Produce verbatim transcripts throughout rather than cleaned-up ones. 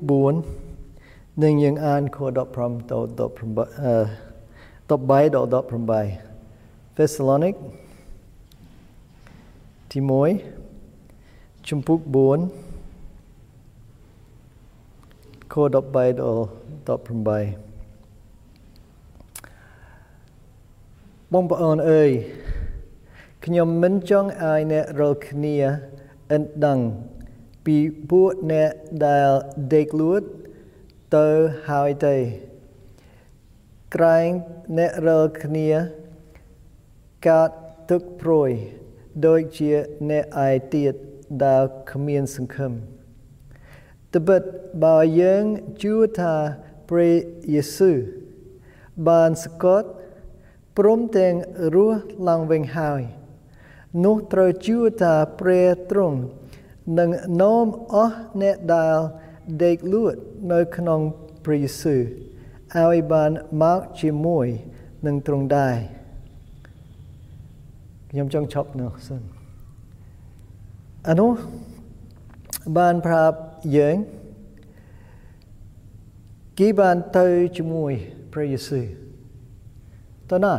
bốn nên những an khổ đọc pram đọc đọc pram đọc bài đọc đọc pram bài Thessalonic thì mỗi chung phúc bốn khổ đọc bài đọc đọc pram bài bông bọn ơiខ្ញុំមិនចង់ឲ្យអ្នករាល់គ្នាអិនដឹងពីពួកអ្នកដែលដេកលួចទៅហើយទេក្រែងអ្នករាល់គ្នាកាត់ទឹកព្រួយដូចជាអ្នកឯទៀតដែលគ្មានសង្ឃឹមត្បិតបើយើងជឿថាព្រះយេស៊ូវបានស្កត់ព្រមទាំងរស់ឡើងវិញហើយនោះត្រូវជឿថាព្រះទ្រង់នឹងនាំអស់អ្នកដែលដេកលួចនៅក្នុងព្រះយេស៊ូវឲ្យបានមកជាមួយនឹងទ្រង់ដែរខ្ញុំចង់ឈប់នោះសិនអានោះបានប្រាប់យើងគេបានទៅជាមួយព្រះយេស៊ូវតើណា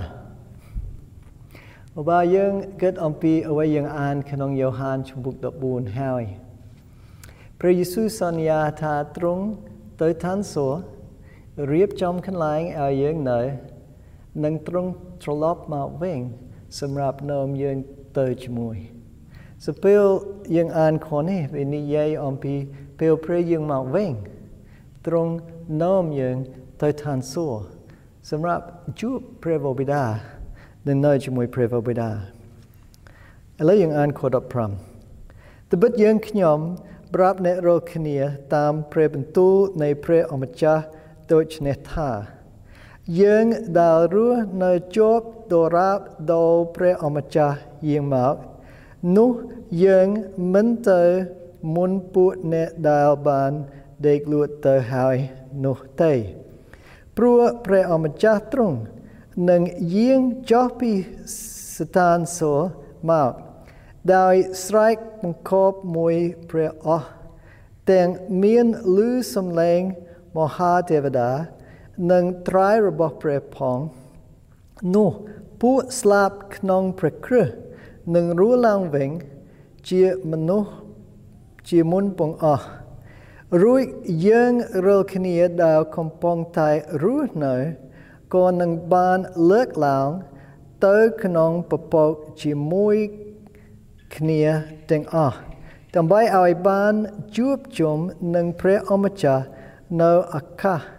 បើយើងគិតអំពីអ្វីយើងអានក្នុងយ៉ូហានជំពូកដប់បួនហើយព្រះយេស៊ូវសន្យាថាទ្រង់ទៅឋានសួគ៌រៀបចំកន្លែងឲ្យយើងនៅនិងទ្រង់ត្រឡប់មកវិញសម្រាប់នាំយើងទៅជាមួយសពេលយើងអានខនេះវានិយាយអំពីពេលព្រះយើងមកវិញទ្រង់នាំយើងទៅឋានសួគ៌សម្រាប់ជួបព្រះបិតានឹងនៅជាមួយព្រះបិតាឥឡូវយើងអានខដប់ប្រាំត្បិតយើងខ្ញុំប្រាប់អ្នករាល់គ្នាតាមព្រះបន្ទូលនៃព្រះអម្ចាស់ដូច្នេះថាយើងដែលរស់នៅជាប់ដរាបដល់ព្រះអម្ចាស់យាងមកនោះយើងមិនទៅមុនពួកអ្នកដែលបានដេកលួចទៅហើយនោះទេព្រោះព្រះអម្ចាស់ទ្រង់នឹងយាងចុះពីស្ថានសួគ៌មកដោយស្រែកបង្គាប់មួយព្រះអស់ទាំងមានឮសំឡេងមហាទេវតានិងត្រៃរបស់ព្រះផងនោះពួកស្លាប់ក្នុងព្រះគ្រិស្តនឹងរស់ឡើងវិញជាមនុស្សជាមុនពងអស់រួចយើងរាល់គ្នាដែលកំពុងតែរស់នៅក៏នឹងបានលើកឡើងទៅក្នុងពពកជាមួយគ្នាទាំងអស់ដើម្បីឲ្យបានជួបជុំនឹងព្រះអម្ចាស់នៅអាកាស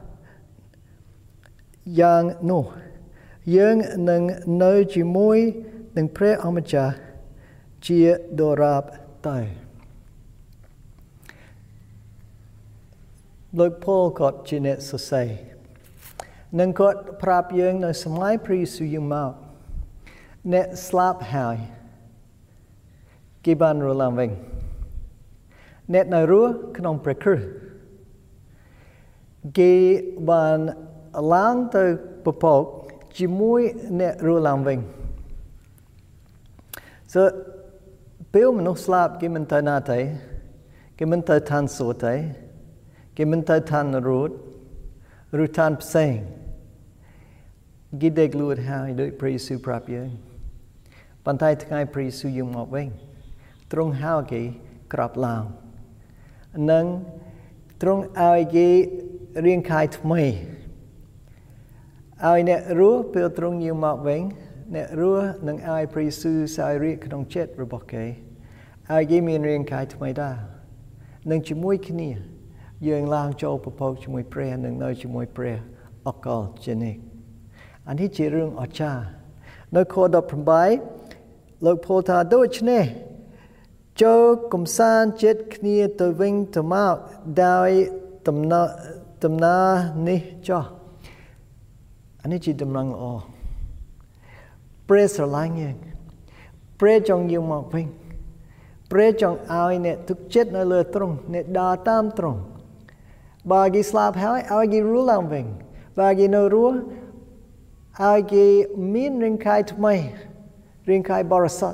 យ៉ាងនោះយើងនឹងនៅជាមួយនឹងព្រះអម្ចាស់ជាដរាបតើលោកពលក៏ជាអ្នកសរសេរនឹងគាត់ប្រាប់យើងនៅសម័យព្រះយេស៊ូវយើងមកអ្នកស្លាប់ហើយគេបានរស់ឡើងវិញអ្នកនៅរស់ក្នុងព្រះគ្រិស្តគេបានឡើងទៅពពកជាមួយអ្នករស់ឡើងវិញ so ពេលមនុស្សស្លាប់គេមិនទៅណាទេគេមិនទៅឋានសួគ៌ទេគេមិនទៅឋាននរោធឬឋានផ្សេងគេដេកលួចហើយដោយព្រះយេស៊ូវប្រាប់យើងប៉ុន្តែថ្ងៃព្រះយេស៊ូវយើងមកវិញទ្រង់ហៅគេក្រាបឡើងនិងទ្រង់ឲ្យគេរាងកាយថ្មីឲ្យអ្នករស់ពេលទ្រង់យាងមកវិញអ្នករស់នឹងឲ្យព្រះយេស៊ូវសោយរាជ្យក្នុងចិត្តរបស់គេឲ្យគេមានរាងកាយថ្មីដែរនឹងជាមួយគ្នាយើងឡើងចូលពពកជាមួយព្រះនិងនៅជាមួយព្រះអកលជានិច្ចអានេះជារឿងអស្ចារ្យនៅខដប់ប្រាំបីលោកពោលថាដូច្នេះចូលកំសាន្តចិត្តគ្នាទៅវិញទៅមកដោយដំណើរដំណើរនេះចុះអានេះជាដំណឹងល្អព្រះស្រឡាញ់យើងព្រះចង់យើងមកវិញព្រះចង់ឲ្យអ្នកទុកចិត្តនៅលើទ្រង់អ្នកដើរតាមទ្រង់បើគេស្លាប់ហើយឲ្យគេរស់ឡើងវិញបើគេនៅរស់ឲ្យគេមានរាងកាយថ្មីរាងកាយបរិសុទ្ធ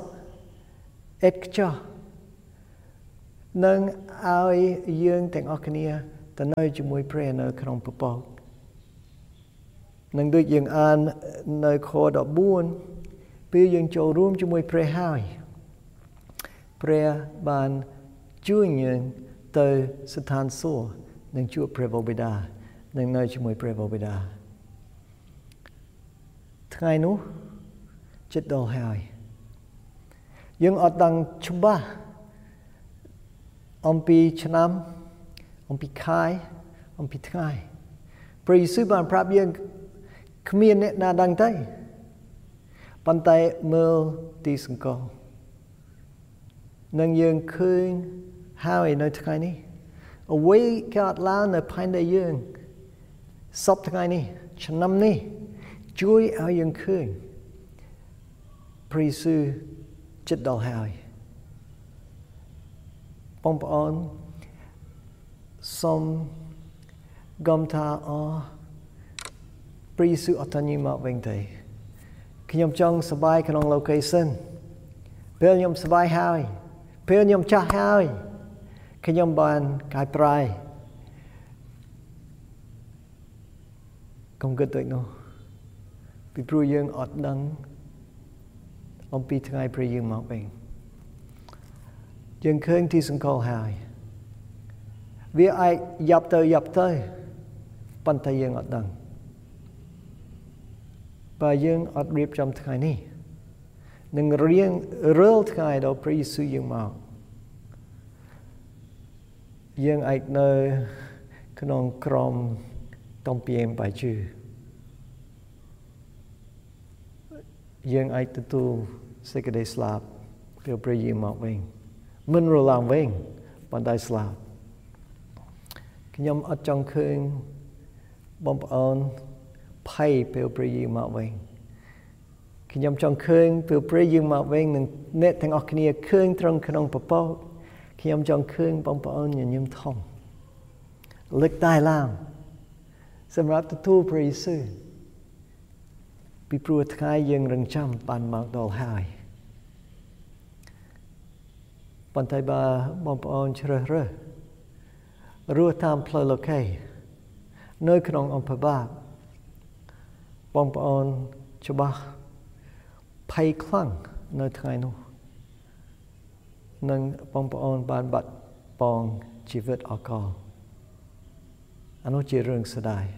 ឥតខ្ចោះនឹងឲ្យយើងទាំងអស់គ្នាតែនៅជាមួយព្រះនៅក្នុងពពកនឹងដូចយើងអាននៅខដប់បួនពេលយើងចូលរួមជាមួយព្រះហើយព្រះបានជួយយើងទៅស្ថានសួគ៌នឹងជួបព្រះបិតានឹងនៅជាមួយព្រះបិតាថ្ងៃនោះចិត្តដល់ហើយយើងអត់ដឹងច្បាស់អំពីឆ្នាំអំពីខែអំពីថ្ងៃព្រះយេស៊ូវបានប្រាប់យើងគ្មានអ្នកណាដឹងទេប៉ុន្តែមើលទីសង្កលនឹងយើងឃើញហើយនៅថ្ងៃនេះអ្វីកើតឡើងនៅផែនដីយើងសពថ្ងៃនេះឆ្នាំនេះជួយឲ្យយើងឃើញព្រះយេស៊ូវចិត្តដល់ហើយបងប្អូនសូមគំថាអព្រះយេស៊ូវអត់តាញ់មកវិញទេខ្ញុំចង់សប្បាយក្នុង location ពេលខ្ញុំសប្បាយហើយពេលខ្ញុំចាស់ហើយខ្ញុំបានកាយប្រែកុំគិតដូចនោះពីព្រោះយើងអត់ដឹងអំពីថ្ងៃព្រះយើងមកវិញយើងឃើញទីសង្កលហើយវាអាចយ៉ាប់ទៅយ៉ាប់ទៅប៉ុន្តែយើងអត់ដឹងបើយើងអត់រៀបចំថ្ងៃនេះនឹងរៀងរាល់ថ្ងៃដល់ព្រះយេស៊ូវយើងមកយើងអាចនៅក្នុងក្រមតំពីមបាយជឺយើងអាចទទួលសេចក្តីស្លាប់ពេលព្រះយេស៊ូវមកវិញមិនរលំវិញប៉ុន្តែស្លាប់ខ្ញុំអត់ចង់ឃើញបងប្អូនភ័យពេលព្រះយេស៊ូវមកវិញខ្ញុំចង់ឃើញពេលព្រះយេស៊ូវមកវិញនឹងអ្នកទាំងអស់គ្នាឃើញត្រង់ក្នុងពពកខ្ញុំចង់ឃើញបងប្អូនញញឹមធំលើកដៃឡើងសម្រាប់ទទួលព្រះយេស៊ូវពីព្រោះថ្ងៃយើងរងចាំបានមកដល់ហើយប៉ុន្តែបើបងប្អូនជ្រើសរើសរស់តាមផ្លូវលោកីនៅក្នុងអំពើបាបបងប្អូនច្បាស់ភ័យខ្លាំងនៅថ្ងៃនោះនឹងបងប្អូនបានបាត់បង់ជីវិតអកលអានោះជារឿងស្ដាយ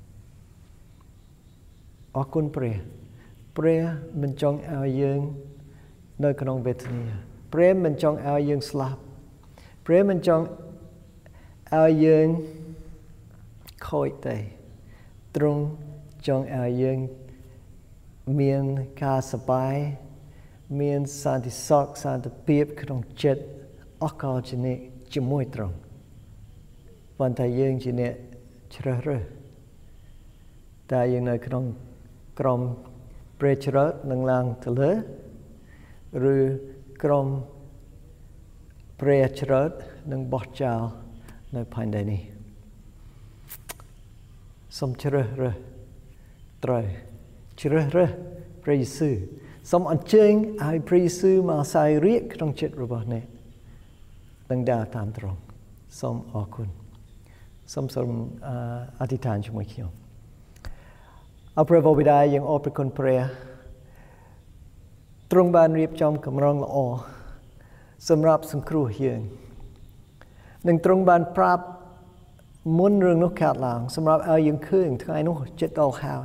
អរគុណព្រះព្រះមិនចង់ឲ្យយើងនៅក្នុងវេទនាព្រះមិនចង់ឲ្យយើងស្លាប់ព្រះមិនចង់ឲ្យយើងខូចទេទ្រង់ចង់ឲ្យយើងមានការសប្បាយមានសន្តិសុខសន្តិភាពក្នុងចិត្តអកលជានិច្ចជាមួយទ្រង់ប៉ុន្តែយើងជាអ្នកជ្រើសរើសតែយើងនៅក្នុងក្រុមព្រះច្រត់នឹងឡើងទៅលើឬក្រុមព្រះច្រត់នឹងបោះចោលនៅផែនដីនេះសូមជ្រើសរើសត្រូវជ្រើសរើសព្រះយេស៊ូវសូមអញ្ជើញឲ្យព្រះយេស៊ូវមកអាស្រ័យរាជក្នុងចិត្តរបស់អ្នកនឹងដើរតាមទ្រង់សូមអរគុណសូមសូមអធិដ្ឋានជាមួយខ្ញុំអរព្រះបិតាយើងអរព្រគុណព្រះទ្រង់បានរៀបចំកម្រងល្អសម្រាប់សង្គ្រោះយើងនិងទ្រង់បានប្រាប់មុនរឿងនោះកើតឡើងសម្រាប់ឲ្យយើងឃើញថ្ងៃនោះចិត្តដល់ហើយ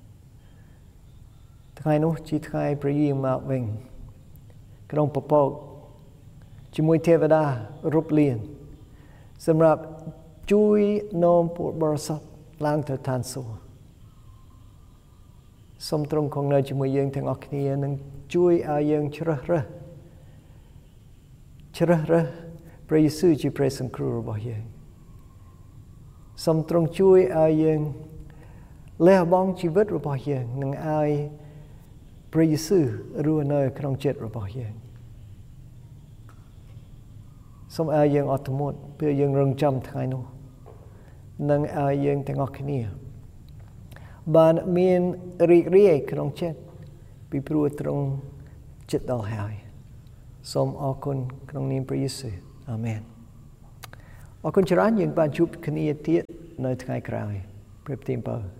ថ្ងៃនោះជាថ្ងៃព្រះយេស៊ូវមកវិញក្នុងពពកជាមួយទេវតារាប់លានសម្រាប់ជួយនាំពួកបរិសុទ្ធឡើងទៅឋានសួគ៌សូមទ្រង់គង់នៅជាមួយយើងទាំងអស់គ្នានិងជួយឲ្យយើងជ្រើសរើសជ្រើសរើសព្រះយេស៊ូវជាព្រះសង្គ្រោះរបស់យើងសូមទ្រង់ជួយឲ្យយើងលះបង់ជីវិតរបស់យើងនិងឲ្យព្រះយេស៊ូវរស់នៅក្នុងចិត្តរបស់យើងសូមឲ្យយើងអត់ធ្មត់ពេលយើងរងចាំថ្ងៃនោះនិងឲ្យយើងទាំងអស់គ្នាបានមានរីករាយក្នុងចិត្តពីព្រោះទ្រង់ចិត្តដល់ហើយសូមអរគុណក្នុងនាមព្រះយេស៊ូវអាមែនអរគុណច្រើនយើងបានជួបគ្នាទៀតនៅថ្ងៃក្រោយព្រឹកទី7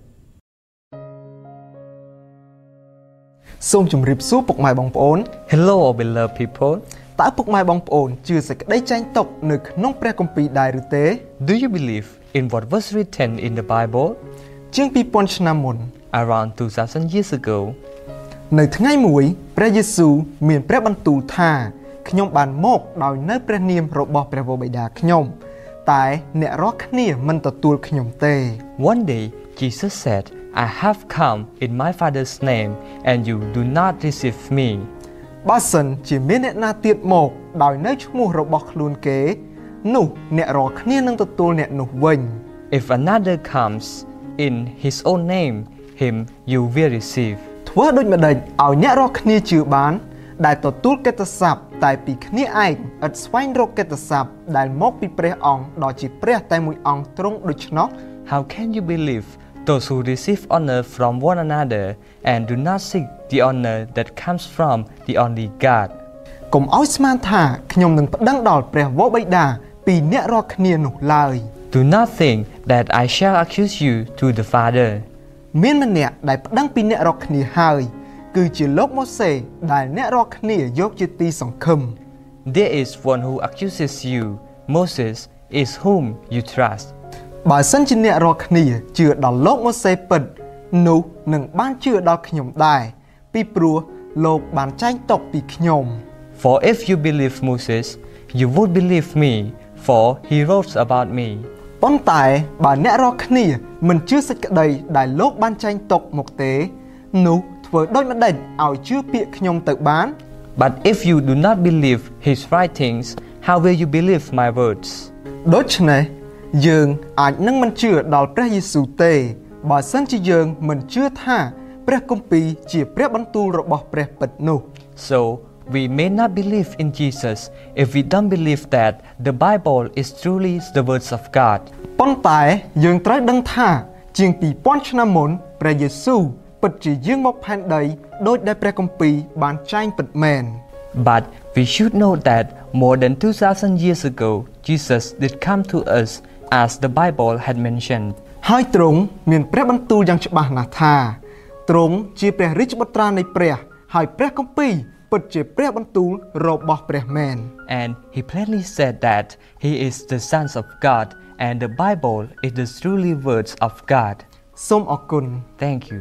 សូមជម្រាបសួរពុកម៉ែបងប្អូន Hello beloved people តើពុកម៉ែបងប្អូនជឿសេចក្តីចែងទុកនៅក្នុងព្រះគម្ពីរដែរឬទេ Do you believe in what was written in the Bible ជាងពីរពាន់ឆ្នាំមុន around two thousand years ago នៅថ្ងៃមួយព្រះយេស៊ូវមានព្រះបន្ទូលថាខ្ញុំបានមកដោយនៅព្រះនាមរបស់ព្រះវរបិតាខ្ញុំតែអ្នករាល់គ្នាមិនទទួលខ្ញុំទេ One day Jesus said I have come in my Father's name and you do not receive me បើសិនជាមានអ្នកណាទៀតមកដោយនៅឈ្មោះរបស់ខ្លួនគេនោះអ្នករាល់គ្នានឹងទទួលអ្នកនោះវិញ If another comes in his own name him you will receive ធ្វើដូចម្ដេចឲ្យអ្នករាល់គ្នាជឿបានដែលទទួលកិត្តិស័ព្ទតែពីគ្នាឯងឥតស្វែងរកកិត្តិស័ព្ទដែលមកពីព្រះអង្គដ៏ជាព្រះតែមួយអង្គទ្រង់ដូច្នោះ How can you believe those who receive honor from one another and do not seek the honor that comes from the only God កុំឲ្យស្មានថាខ្ញុំនឹងប្តឹងដល់ព្រះវរបិតាពីអ្នករាល់គ្នានោះឡើយ Do not think that I shall accuse you to the Father មានម្នាក់ដែលប្តឹងពីអ្នករាល់គ្នាហើយគឺជាលោកម៉ូសេដែលអ្នករាល់គ្នាយកជាទីសង្ឃឹម There is one who accuses you Moses is whom you trust បើសិនជាអ្នករាល់គ្នាជឿដល់លោកម៉ូសេពិតនោះនឹងបានជឿដល់ខ្ញុំដែរពីព្រោះលោកបានចែងទុកពីខ្ញុំ For if you believe Moses you would believe me for he wrote about me ប៉ុន្តែបើអ្នករាល់គ្នាមិនជឿសេចក្តីដែលលោកបានចែងទុកមកទេនោះធ្វើដូចម្ដេចឲ្យជឿពាក្យខ្ញុំទៅបាន But if you do not believe his writings how will you believe my words ដូច្នេះយើងអាចនឹងមិនជឿដល់ព្រះយេស៊ូវទេបើសិនជាយើងមិនជឿថាព្រះគម្ពីរជាព្រះបន្ទូលរបស់ព្រះពិតនោះ So we may not believe in Jesus if we don't believe that the Bible is truly the words of God ប៉ុន្តែយើងត្រូវដឹងថាជាងពីរពាន់ឆ្នាំមុនព្រះយេស៊ូវពិតជាយាងមកផែនដីដោយដែលព្រះគម្ពីរបានចែងពិតមែន But we should know that more than two thousand years ago Jesus did come to us as the Bible had mentioned ហើយទ្រង់មានព្រះបន្ទូលយ៉ាងច្បាស់ណាស់ថាទ្រង់ជាព្រះរាជបុត្រានៃព្រះហើយព្រះគម្ពីរពិតជាព្រះបន្ទូលរបស់ព្រះមែន And he plainly said that he is the Son of God and the Bible is the truly words of God សូមអរគុណ Thank you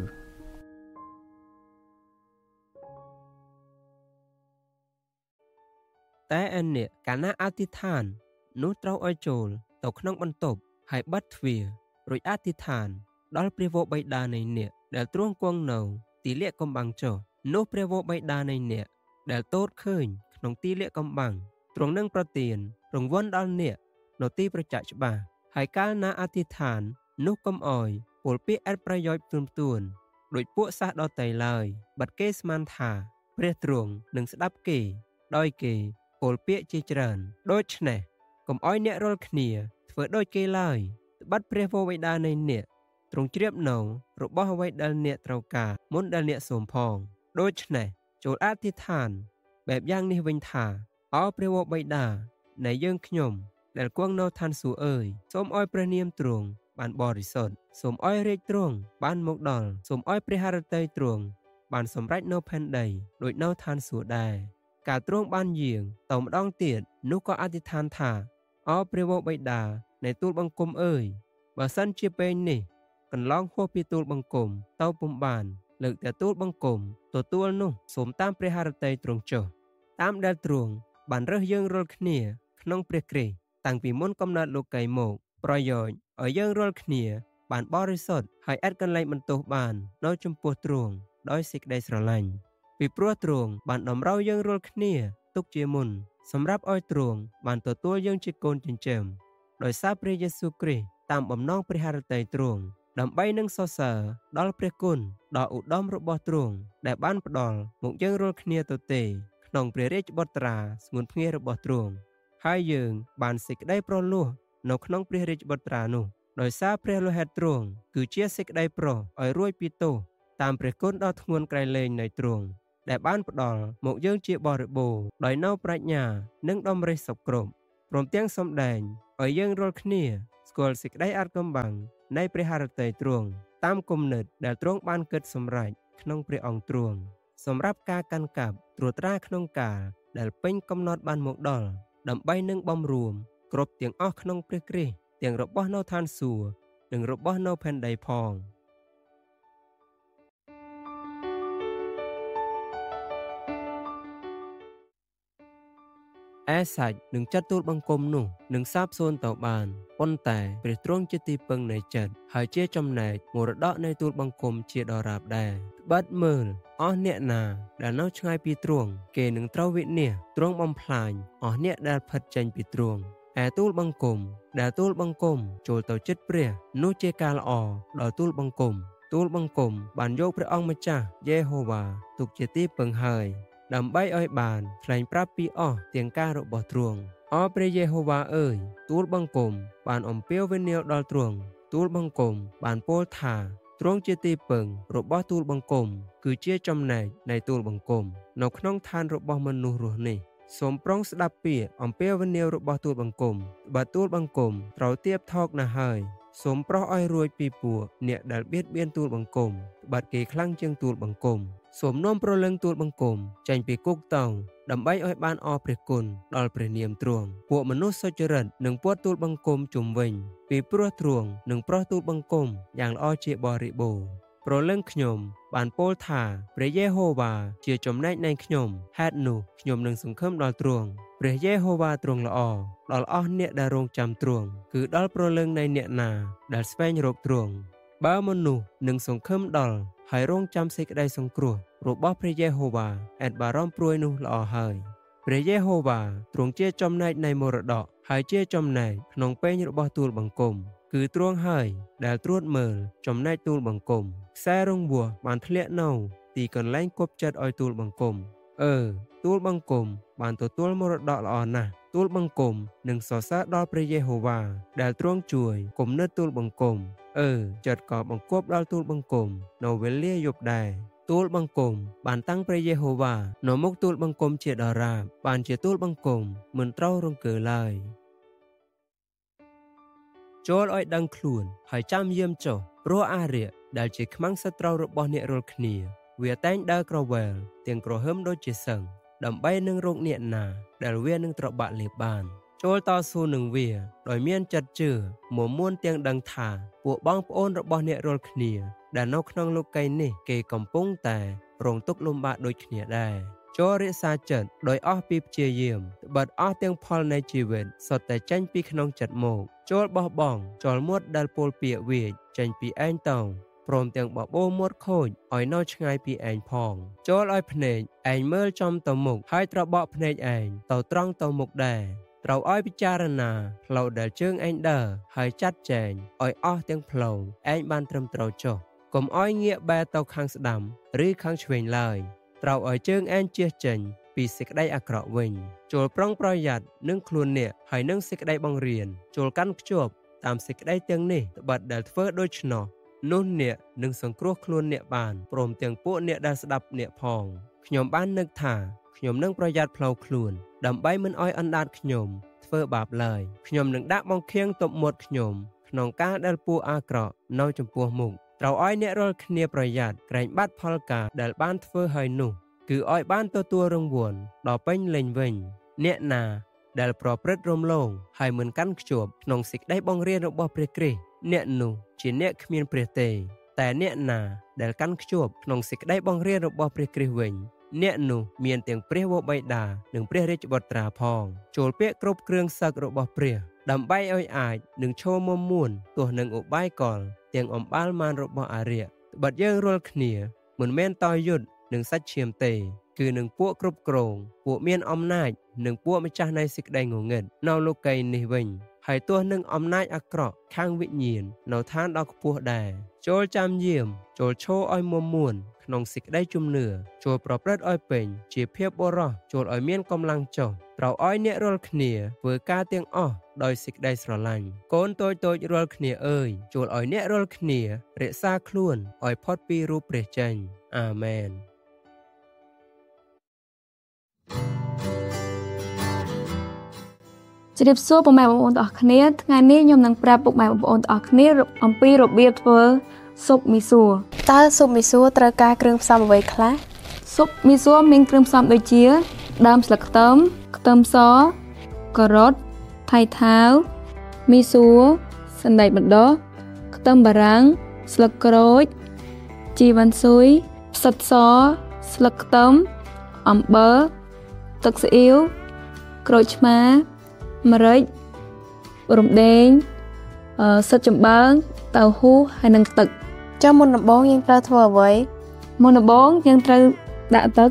តែឯអ្នកកាលណាអធិដ្ឋាននោះត្រូវឲ្យចូលទៅក្នុងបន្ទប់ហើយបិទទ្វាររួចអធិដ្ឋានដល់ព្រះវរបិតានៃអ្នកដែលទ្រង់គង់នៅទីលាក់កំបាំងចុះនោះព្រះវរបិតានៃអ្នកដែលទតឃើញក្នុងទីលាក់កំបាំងទ្រង់នឹងប្រទានរង្វាន់ដល់អ្នកនៅទីប្រចាក់ច្បាស់ហើយកាលណាអធិដ្ឋាននោះកុំអោយពលពាក្យអត់ប្រយោជន៍ទួនទួនដោយពួកសាសដតៃឡើយបាត់គេស្មានថាព្រះទ្រង់នឹងស្ដាប់គេដោយគេពលពាក្យជាច្រើនដូច្នេះកុំអោយអ្នករាល់គ្នាធ្វើដូចគេឡើយត្បិតព្រះវរបិតានៃអ្នកទ្រង់ជ្រាបនៅរបស់អ្វីដែលអ្នកត្រូវការមុនដែលអ្នកសូមផងដូច្នេះចូលអធិដ្ឋានបែបយ៉ាងនេះវិញថាអោព្រះវរបិតានៃយើងខ្ញុំដែលគង់នៅឋានសួគ៌អើយសូមអោយព្រះនាមទ្រង់បានបរិសុទ្ធសូមអោយរាជទ្រង់បានមកដល់សូមអោយព្រះハរតីទ្រង់បានសម្រេចនៅផែនដីដូចនៅឋានសួគ៌ដែរការទ្រង់បានយាងទៅម្ដងទៀតនោះក៏អធិដ្ឋានថាអោព្រះវរបិតានៃទូលបង្គំអើយបើសិនជាពេលនេះកន្លងហួសពីទូលបង្គំទៅពុំបានលើកតែទូលបង្គំទទួលនោះសូមតាមព្រះハរតីទ្រង់ចុះតាមដែលទ្រង់បានរើសយើងរាល់គ្នាក្នុងព្រះគ្រីស្ទតាំងពីមុនកំណើតលោកីមកប្រយោជន៍ឲ្យយើងរាល់គ្នាបានបរិសុទ្ធហើយអាចកន្លែងបន្ទោសបាននៅចំពោះទ្រង់ដោយសេចក្តីស្រឡាញ់ពីព្រោះទ្រង់បានតម្រូវយើងរាល់គ្នាទុកជាមុនសម្រាប់ឲ្យទ្រង់បានទទួលយើងជាកូនចិញ្ចឹមដោយសារព្រះយេស៊ូវគ្រីស្ទតាមបំណងព្រះハរតីទ្រង់ដើម្បីនឹងសរសើរដល់ព្រះគុណដ៏ឧត្តមរបស់ទ្រង់ដែលបានផ្ដល់មកយើងរាល់គ្នាទៅទេក្នុងព្រះរាជបុត្រាស្ងួនភ្ងារបស់ទ្រង់ហើយយើងបានសេចក្តីប្រលោះនៅក្នុងព្រះរាជបុត្រានោះដោយសារព្រះលោហិតទ្រង់គឺជាសេចក្តីប្រោសឲ្យរួចពីទោសតាមព្រះគុណដ៏ធ្ងន់ក្រៃលែងនៃទ្រង់ដែលបានផ្ដល់មកយើងជាបរិបូរដោយនៅប្រាជ្ញានិងដំណេះសពគ្រប់ព្រមទាំងសម្ដែងឲ្យយើងរាល់គ្នាស្គាល់សេចក្តីអាថ៌កំបាំងនៃព្រះハរតីទ្រង់តាមគំនិតដែលទ្រង់បានគិតសម្រេចក្នុងព្រះអង្គទ្រង់សម្រាប់ការកាន់កាប់ត្រួតត្រាក្នុងកាលដែលពេញកំណត់បានមកដល់ដើម្បីនឹងបំរួមគ្រប់ទាំងអស់ក្នុងព្រះគ្រីស្ទទាំងរបស់នៅឋានសួគ៌និងរបស់នៅផែនដីផងឯសាច់នឹងចាត់ទូលបង្គំនោះនឹងសាបសូន្យទៅបានប៉ុន្តែព្រះទ្រង់ជាទីពឹងនៃចិត្តហើយជាចំណែកមរតកនៃទូលបង្គំជាដរាបដែរត្បិតមើលអស់អ្នកណាដែលនៅឆ្ងាយពីទ្រង់គេនឹងត្រូវវិនាសទ្រង់បំផ្លាញអស់អ្នកដែលផិតចេញពីទ្រង់ឯទូលបង្គំដែលទូលបង្គំចូលទៅចិត្តព្រះនោះជាការល្អដល់ទូលបង្គំទូលបង្គំបានយកព្រះអង្គម្ចាស់យេហូវ៉ាទុកជាទីពឹងហើយដើម្បីឲ្យបានថ្លែងប្រាប់ពីអស់ទាំងការរបស់ទ្រង់អោព្រះយេហូវ៉ាអើយទូលបង្គំបានអំពាវនាវដល់ទ្រង់ទូលបង្គំបានពោលថាទ្រង់ជាទីពឹងរបស់ទូលបង្គំគឺជាចំណែកនៃទូលបង្គំនៅក្នុងឋានរបស់មនុស្សរស់នេះសូមប្រុងស្ដាប់ពាក្យអំពាវនាវរបស់ទូលបង្គំបើទូលបង្គំត្រូវទៀបថោកណាស់ហើយសូមប្រោះឲ្យរួចពីពួកអ្នកដែលបៀតបៀនទូលបង្គំបាត់គេខ្លាំងជាងទូលបង្គំសូមនាំប្រលឹងទូលបង្គំចេញពីគុកតោងដើម្បីឲ្យបានអរព្រះគុណដល់ព្រះនាមទ្រង់ពួកមនុស្សសុចរិតនឹងពួតទូលបង្គំជុំវិញពីព្រោះទ្រង់នឹងប្រោះទូលបង្គំយ៉ាងល្អជាបរិបូរណ៍ប្រលឹងខ្ញុំបានពោលថាព្រះយេហូវ៉ាជាចំណែកនៃខ្ញុំហេតុនោះខ្ញុំនឹងសង្ឃឹមដល់ទ្រង់ព្រះយេហូវ៉ាទ្រង់ល្អដល់អស់អ្នកដែលរងចាំទ្រង់គឺដល់ប្រលឹងនៃអ្នកណាដែលស្វែងរកទ្រង់បើមនុស្សនឹងសង្ឃឹមដល់ហើយរងចាំសេចក្តីសង្គ្រោះរបស់ព្រះយេហូវ៉ាអែតបារម្ភព្រួយនោះល្អហើយព្រះយេហូវ៉ាទ្រង់ជាចំណែកនៃមរតកហើយជាចំណែកក្នុងពេញរបស់ទូលបង្គំគឺទ្រង់ហើយដែលត្រួតមើលចំណែកទូលបង្គំខ្សែរង្វស់បានធ្លាក់នៅទីកន្លែងគប់ចិត្តឲ្យទូលបង្គំអឺទូលបង្គំបានទទួលមរតកល្អណាស់ទូលបង្គំនឹងសរសើរដល់ព្រះយេហូវ៉ាដែលទ្រង់ជួយគំនិតទូលបង្គំអឺចិត្តក៏បង្គាប់ដល់ទូលបង្គំនៅវេលាយប់ដែរទូលបង្គំបានតាំងព្រះយេហូវ៉ានៅមុខទូលបង្គំជាដរាបបានជាទូលបង្គំមិនត្រូវរង្គើឡើយចូលឲ្យដឹងខ្លួនហើយចាំយាមចុះព្រោះអារក្សដែលជាខ្មាំងសត្រូវរបស់អ្នករាល់គ្នាវាតែងដើរក្រវែលទាំងក្រហឹមដូចជាសឹងដើម្បីនឹងរកអ្នកណាដែលវានឹងត្របាក់លេបបានចូលតស៊ូនឹងវាដោយមានចិត្តជឿមមួនទាំងដឹងថាពួកបងប្អូនរបស់អ្នករាល់គ្នាដែលនៅក្នុងលោកីយ៍នេះគេកំពុងតែរងទុក្ខលំបាកដូចគ្នាដែរចូលរក្សាចិត្តដោយអស់ពីព្យាយាមត្បិតអស់ទាំងផលនៃជីវិតសុទ្ធតែចេញពីក្នុងចិត្តមកចូលបោះបង់ចោលមាត់ដែលពោលពាក្យវាចចេញពីឯងតោងព្រមទាំងបបោមាត់ខូចឲ្យនៅឆ្ងាយពីឯងផងចូលឲ្យភ្នែកឯងមើលចំទៅមុខហើយត្របកភ្នែកឯងទៅត្រង់ទៅមុខដែរត្រូវឲ្យពិចារណាផ្លូវដែលជើងឯងដើរហើយចាត់ចែងឲ្យអស់ទាំងផ្លូវឯងបានត្រឹមត្រូវចុះកុំឲ្យងាកបែរទៅខាងស្ដាំឬខាងឆ្វេងឡើយត្រូវឲ្យជើងឯងជៀសចេញពីសេចក្តីអាក្រក់វិញចូលប្រុងប្រយ័ត្ននឹងខ្លួនអ្នកហើយនឹងសេចក្តីបង្រៀនចូលកាន់ខ្ជាប់តាមសេចក្តីទាំងនេះត្បិតដែលធ្វើដូច្នោះនោះអ្នកនឹងសង្គ្រោះខ្លួនអ្នកបានព្រមទាំងពួកអ្នកដែលស្ដាប់អ្នកផងខ្ញុំបាននឹកថាខ្ញុំនឹងប្រយ័ត្នផ្លូវខ្លួនដើម្បីមិនឲ្យអណ្ដាតខ្ញុំធ្វើបាបឡើយខ្ញុំនឹងដាក់បង្ខៀងទប់មាត់ខ្ញុំក្នុងការដែលពួកអាក្រក់នៅចំពោះមុខត្រូវឲ្យអ្នករាល់គ្នាប្រយ័ត្នក្រែងបាត់ផលការដែលបានធ្វើហើយនោះគឺឲ្យបានទទួលរង្វាន់ដល់ពេញលេញវិញអ្នកណាដែលប្រព្រឹត្តរំលងហើយមិនកាន់ខ្ជាប់ក្នុងសេចក្តីបង្រៀនរបស់ព្រះគ្រីស្ទអ្នកនោះជាអ្នកគ្មានព្រះទេតែអ្នកណាដែលកាន់ខ្ជាប់ក្នុងសេចក្តីបង្រៀនរបស់ព្រះគ្រីស្ទវិញអ្នកនោះមានទាំងព្រះវរបិតានិងព្រះរាជបុត្រាផងចូលពាក្យគ្រប់គ្រឿងសឹករបស់ព្រះដើម្បីឲ្យអាចនឹងឈរមុំមួនទោះនឹងឧបាយកលទាំងអំបាលមានរបស់អារក្សត្បិតយើងរាល់គ្នាមិនមែនតយុទ្ធនឹងសាច់ឈាមទេគឺនឹងពួកគ្រប់គ្រងពួកមានអំណាចនិងពួកម្ចាស់នៃសេចក្តីងងឹតនៅលោកីយ៍នេះវិញហើយទោះនឹងអំណាចអាក្រក់ខាងវិញ្ញាណនៅឋានដ៏ខ្ពស់ដែរចូលចាំយាមចូលឈរឲ្យមុំមួនក្នុងសេចក្តីជំនឿចូលប្រព្រឹត្តឲ្យពេញជាភាពបរិសុទ្ធចូលឲ្យមានកម្លាំងចុះត្រូវឲ្យអ្នករាល់គ្នាធ្វើការទាំងអស់ដោយសេចក្តីស្រឡាញ់កូនតូចតូចរាល់គ្នាអើយចូលឲ្យអ្នករាល់គ្នារក្សាខ្លួនឲ្យផុតពីរូបព្រះចេញអាមែនជម្រាបសួរពុកម៉ែបងប្អូនទាំងអស់គ្នាថ្ងៃនេះខ្ញុំនឹងប្រាប់ពុកម៉ែបងប្អូនទាំងអស់គ្នាអំពីរបៀបធ្វើស៊ុបមីសួរតើស៊ុបមីសួរត្រូវការគ្រឿងផ្សំអ្វីខ្លះស៊ុបមីសួរមានគ្រឿងផ្សំដូចជាដើមស្លឹកខ្ទឹមខ្ទឹមសការ៉ុតថៃថាវមីសួរសណ្តែកបណ្ដុះខ្ទឹមបារាំងស្លឹកក្រូចជីវ៉ាន់ស៊ុយផ្សិតសស្លឹកខ្ទឹមអំបិលទឹកស៊ីអ៊ីវក្រូចឆ្មាម្រេចរំដេងអឺសិតចំបើងតៅហ៊ូហើយនិងទឹកចាំមុនដំបូងយើងត្រូវធ្វើអ្វីមុនដំបូងយើងត្រូវដាក់ទឹក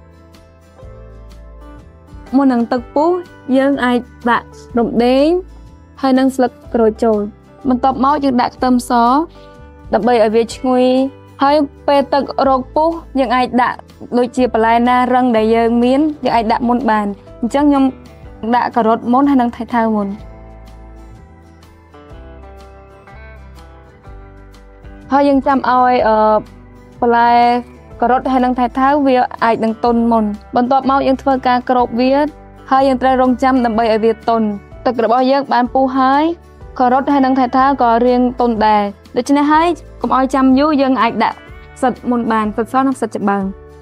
មុននឹងទឹកពុះយើងអាចដាក់រំដេងហើយនិងស្លឹកក្រូចចូលបន្ទាប់មកយើងដាក់ខ្ទឹមសដើម្បីឲ្យវាឈ្ងុយហើយពេលទឹករកពុះយើងអាចដាក់ដូចជាបន្លែណារឹងដែលយើងមានយើងអាចដាក់មុនបានអញ្ចឹងខ្ញុំដាក់ការ៉ុតមុនហើយនិងថៃថាវមុនហើយយើងចាំឲ្យអឺបន្លែការ៉ុតហើយនិងថៃថាវវាអាចនឹងទន់មុនបន្ទាប់មកយើងធ្វើការគ្របវាហើយយើងត្រូវរង់ចាំដើម្បីឲ្យវាទន់ទឹករបស់យើងបានពុះហើយការ៉ុតហើយនិងថៃថាវក៏រាងទន់ដែរដូច្នេះហើយកុំឲ្យចាំយូរយើងអាចដាក់ផ្សិតមុនបានផ្សិតសនិងផ្សិតច្បើង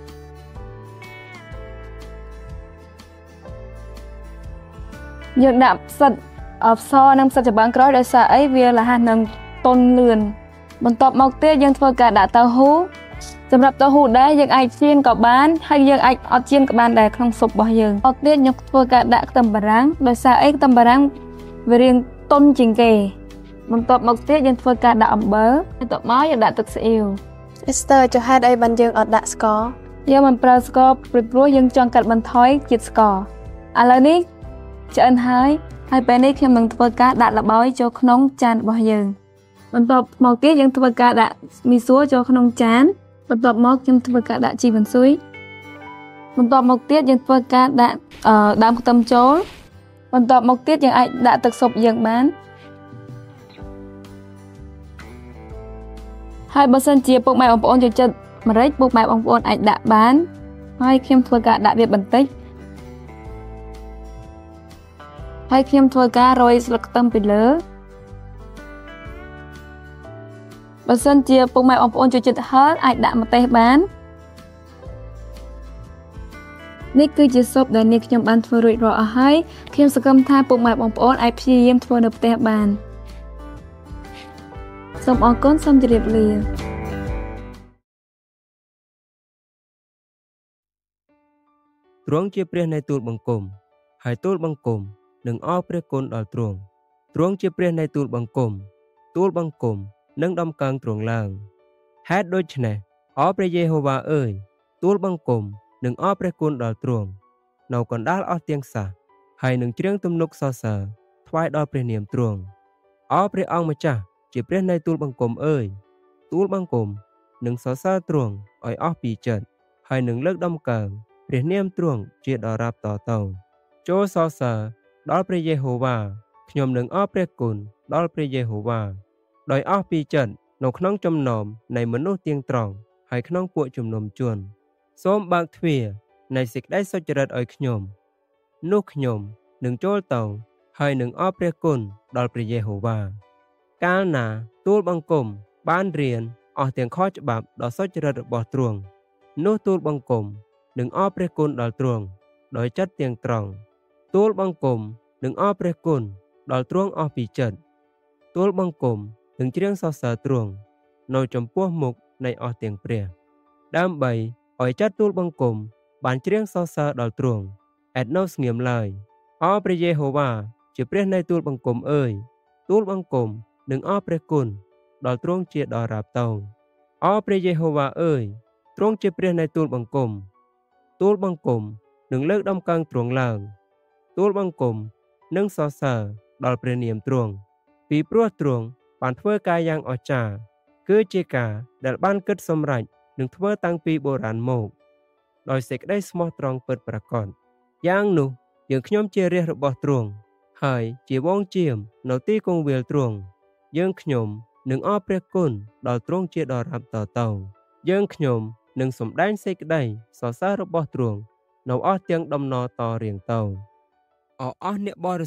យើងដាក់ផ្សិតអផ្សនិងផ្សិតច្បើងក្រោយដោយសារអីវាលះនឹងទន់លឿនបន្ទាប់មកទៀតយើងធ្វើការដាក់តៅហ៊ូសម្រាប់តៅហ៊ូដែរយើងអាចចៀនក៏បានហើយយើងអាចអត់ចៀនក៏បានដែរក្នុងស៊ុបរបស់យើងអត់ទៀតខ្ញុំធ្វើការដាក់ខ្ទឹមបារាំងដោយសារអីខ្ទឹមបារាំងវារាងទន់ជាងគេបន្ទាប់មកទៀតយើងធ្វើការដាក់អំបិលបន្ទាប់មកយើងដាក់ទឹកស៊ីអ៊ីវអេស្ទ័រចុះហេតុអីបានយើងអត់ដាក់ស្ករយើងមិនប្រើស្ករព្រោះព្រោះយើងចង់កាត់បន្ថយជាតិស្ករឥឡូវនេះឆ្អិនហើយហើយពេលនេះខ្ញុំនឹងធ្វើការដាក់ល្បាយចូលក្នុងចានរបស់យើងបន្ទាប់មកទៀតយើងធ្វើការដាក់មីសួរចូលក្នុងចានបន្ទាប់មកខ្ញុំធ្វើការដាក់ជីវ៉ាន់ស៊ុយបន្ទាប់មកទៀតយើងធ្វើការដាក់ដើមខ្ទឹមចូលបន្ទាប់មកទៀតយើងអាចដាក់ទឹកស៊ុបយើងបានហើយបើសិនជាពុកម៉ែបងប្អូនចូលចិត្តម្រេចពុកម៉ែបងប្អូនអាចដាក់បានហើយខ្ញុំធ្វើការដាក់វាបន្តិចហើយខ្ញុំធ្វើការរោយស្លឹកខ្ទឹមពីលើបើសិនជាពុកម៉ែបងប្អូនចូលចិត្តហឹរអាចដាក់ម្ទេសបាននេះគឺជាស៊ុបដែលនាងខ្ញុំបានធ្វើរួចរាល់អស់ហើយខ្ញុំសង្ឃឹមថាពុកម៉ែបងប្អូនអាចព្យាយាមធ្វើនៅផ្ទះបានសូមអរគុណសូមជម្រាបលាទ្រង់ជាព្រះនៃទូលបង្គំហើយទូលបង្គំនឹងអរព្រះគុណដល់ទ្រង់ទ្រង់ជាព្រះនៃទូលបង្គំទូលបង្គំនឹងដំកើងទ្រង់ឡើងហេតុដូច្នេះអរព្រះយេហូវ៉ាអើយទូលបង្គំនឹងអរព្រះគុណដល់ទ្រង់នៅកណ្ដាលអស់ទាំងសះហើយនឹងច្រៀងទំនុកសរសើរថ្វាយដល់ព្រះនាមទ្រង់អរព្រះអង្គម្ចាស់ជាព្រះនៃទូលបង្គំអើយទូលបង្គំនឹងសរសើរទ្រង់ឲ្យអស់ពីចិត្តហើយនឹងលើកដំកើងព្រះនាមទ្រង់ជាដរាបតទៅចូលសរសើរដល់ព្រះយេហូវ៉ាខ្ញុំនឹងអរព្រះគុណដល់ព្រះយេហូវ៉ាដោយអស់ពីចិត្តនៅក្នុងចំណោមនៃមនុស្សទៀងត្រង់ហើយក្នុងពួកជំនុំជនសូមបើកទ្វារនៃសេចក្តីសុចរិតឲ្យខ្ញុំនោះខ្ញុំនឹងចូលទៅហើយនឹងអរព្រះគុណដល់ព្រះយេហូវ៉ាកាលណាទូលបង្គំបានរៀនអស់ទាំងខច្បាប់ដ៏សុចរិតរបស់ទ្រង់នោះទូលបង្គំនឹងអរព្រះគុណដល់ទ្រង់ដោយចិត្តទាំងត្រង់ទូលបង្គំនឹងអរព្រះគុណដល់ទ្រង់អស់ពីចិត្តទូលបង្គំនឹងច្រៀងសរសើរទ្រង់នៅចំពោះមុខនៃអស់ទាំងព្រះដើម្បីឲ្យចិត្តទូលបង្គំបានច្រៀងសរសើរដល់ទ្រង់ឥតនៅស្ងៀមឡើយអរព្រះយេហូវ៉ាជាព្រះនៃទូលបង្គំអើយទូលបង្គំនឹងអរព្រះគុណដល់ទ្រង់ជាដរាបទៅអរព្រះយេហូវ៉ាអើយទ្រង់ជាព្រះនៃទូលបង្គំទូលបង្គំនឹងលើកដំកើងទ្រង់ឡើងទូលបង្គំនឹងសរសើរដល់ព្រះនាមទ្រង់ពីព្រោះទ្រង់បានធ្វើការយ៉ាងអស្ចារ្យគឺជាការដែលបានគិតសម្រេចនឹងធ្វើតាំងពីបុរាណមកដោយសេចក្តីស្មោះត្រង់ពិតប្រាកដយ៉ាងនោះយើងខ្ញុំជារាជរបស់ទ្រង់ហើយជាវងជាមនៅទីគង្វាលទ្រង់យើងខ្ញុំនឹងអរព្រះគុណដល់ទ្រង់ជាដរាបតទៅយើងខ្ញុំនឹងសម្ដែងសេចក្តីសរសើររបស់ទ្រង់នៅអស់ទាំងដំណរតរៀងទៅអរអស់អ្នកបរិសុទ្ធ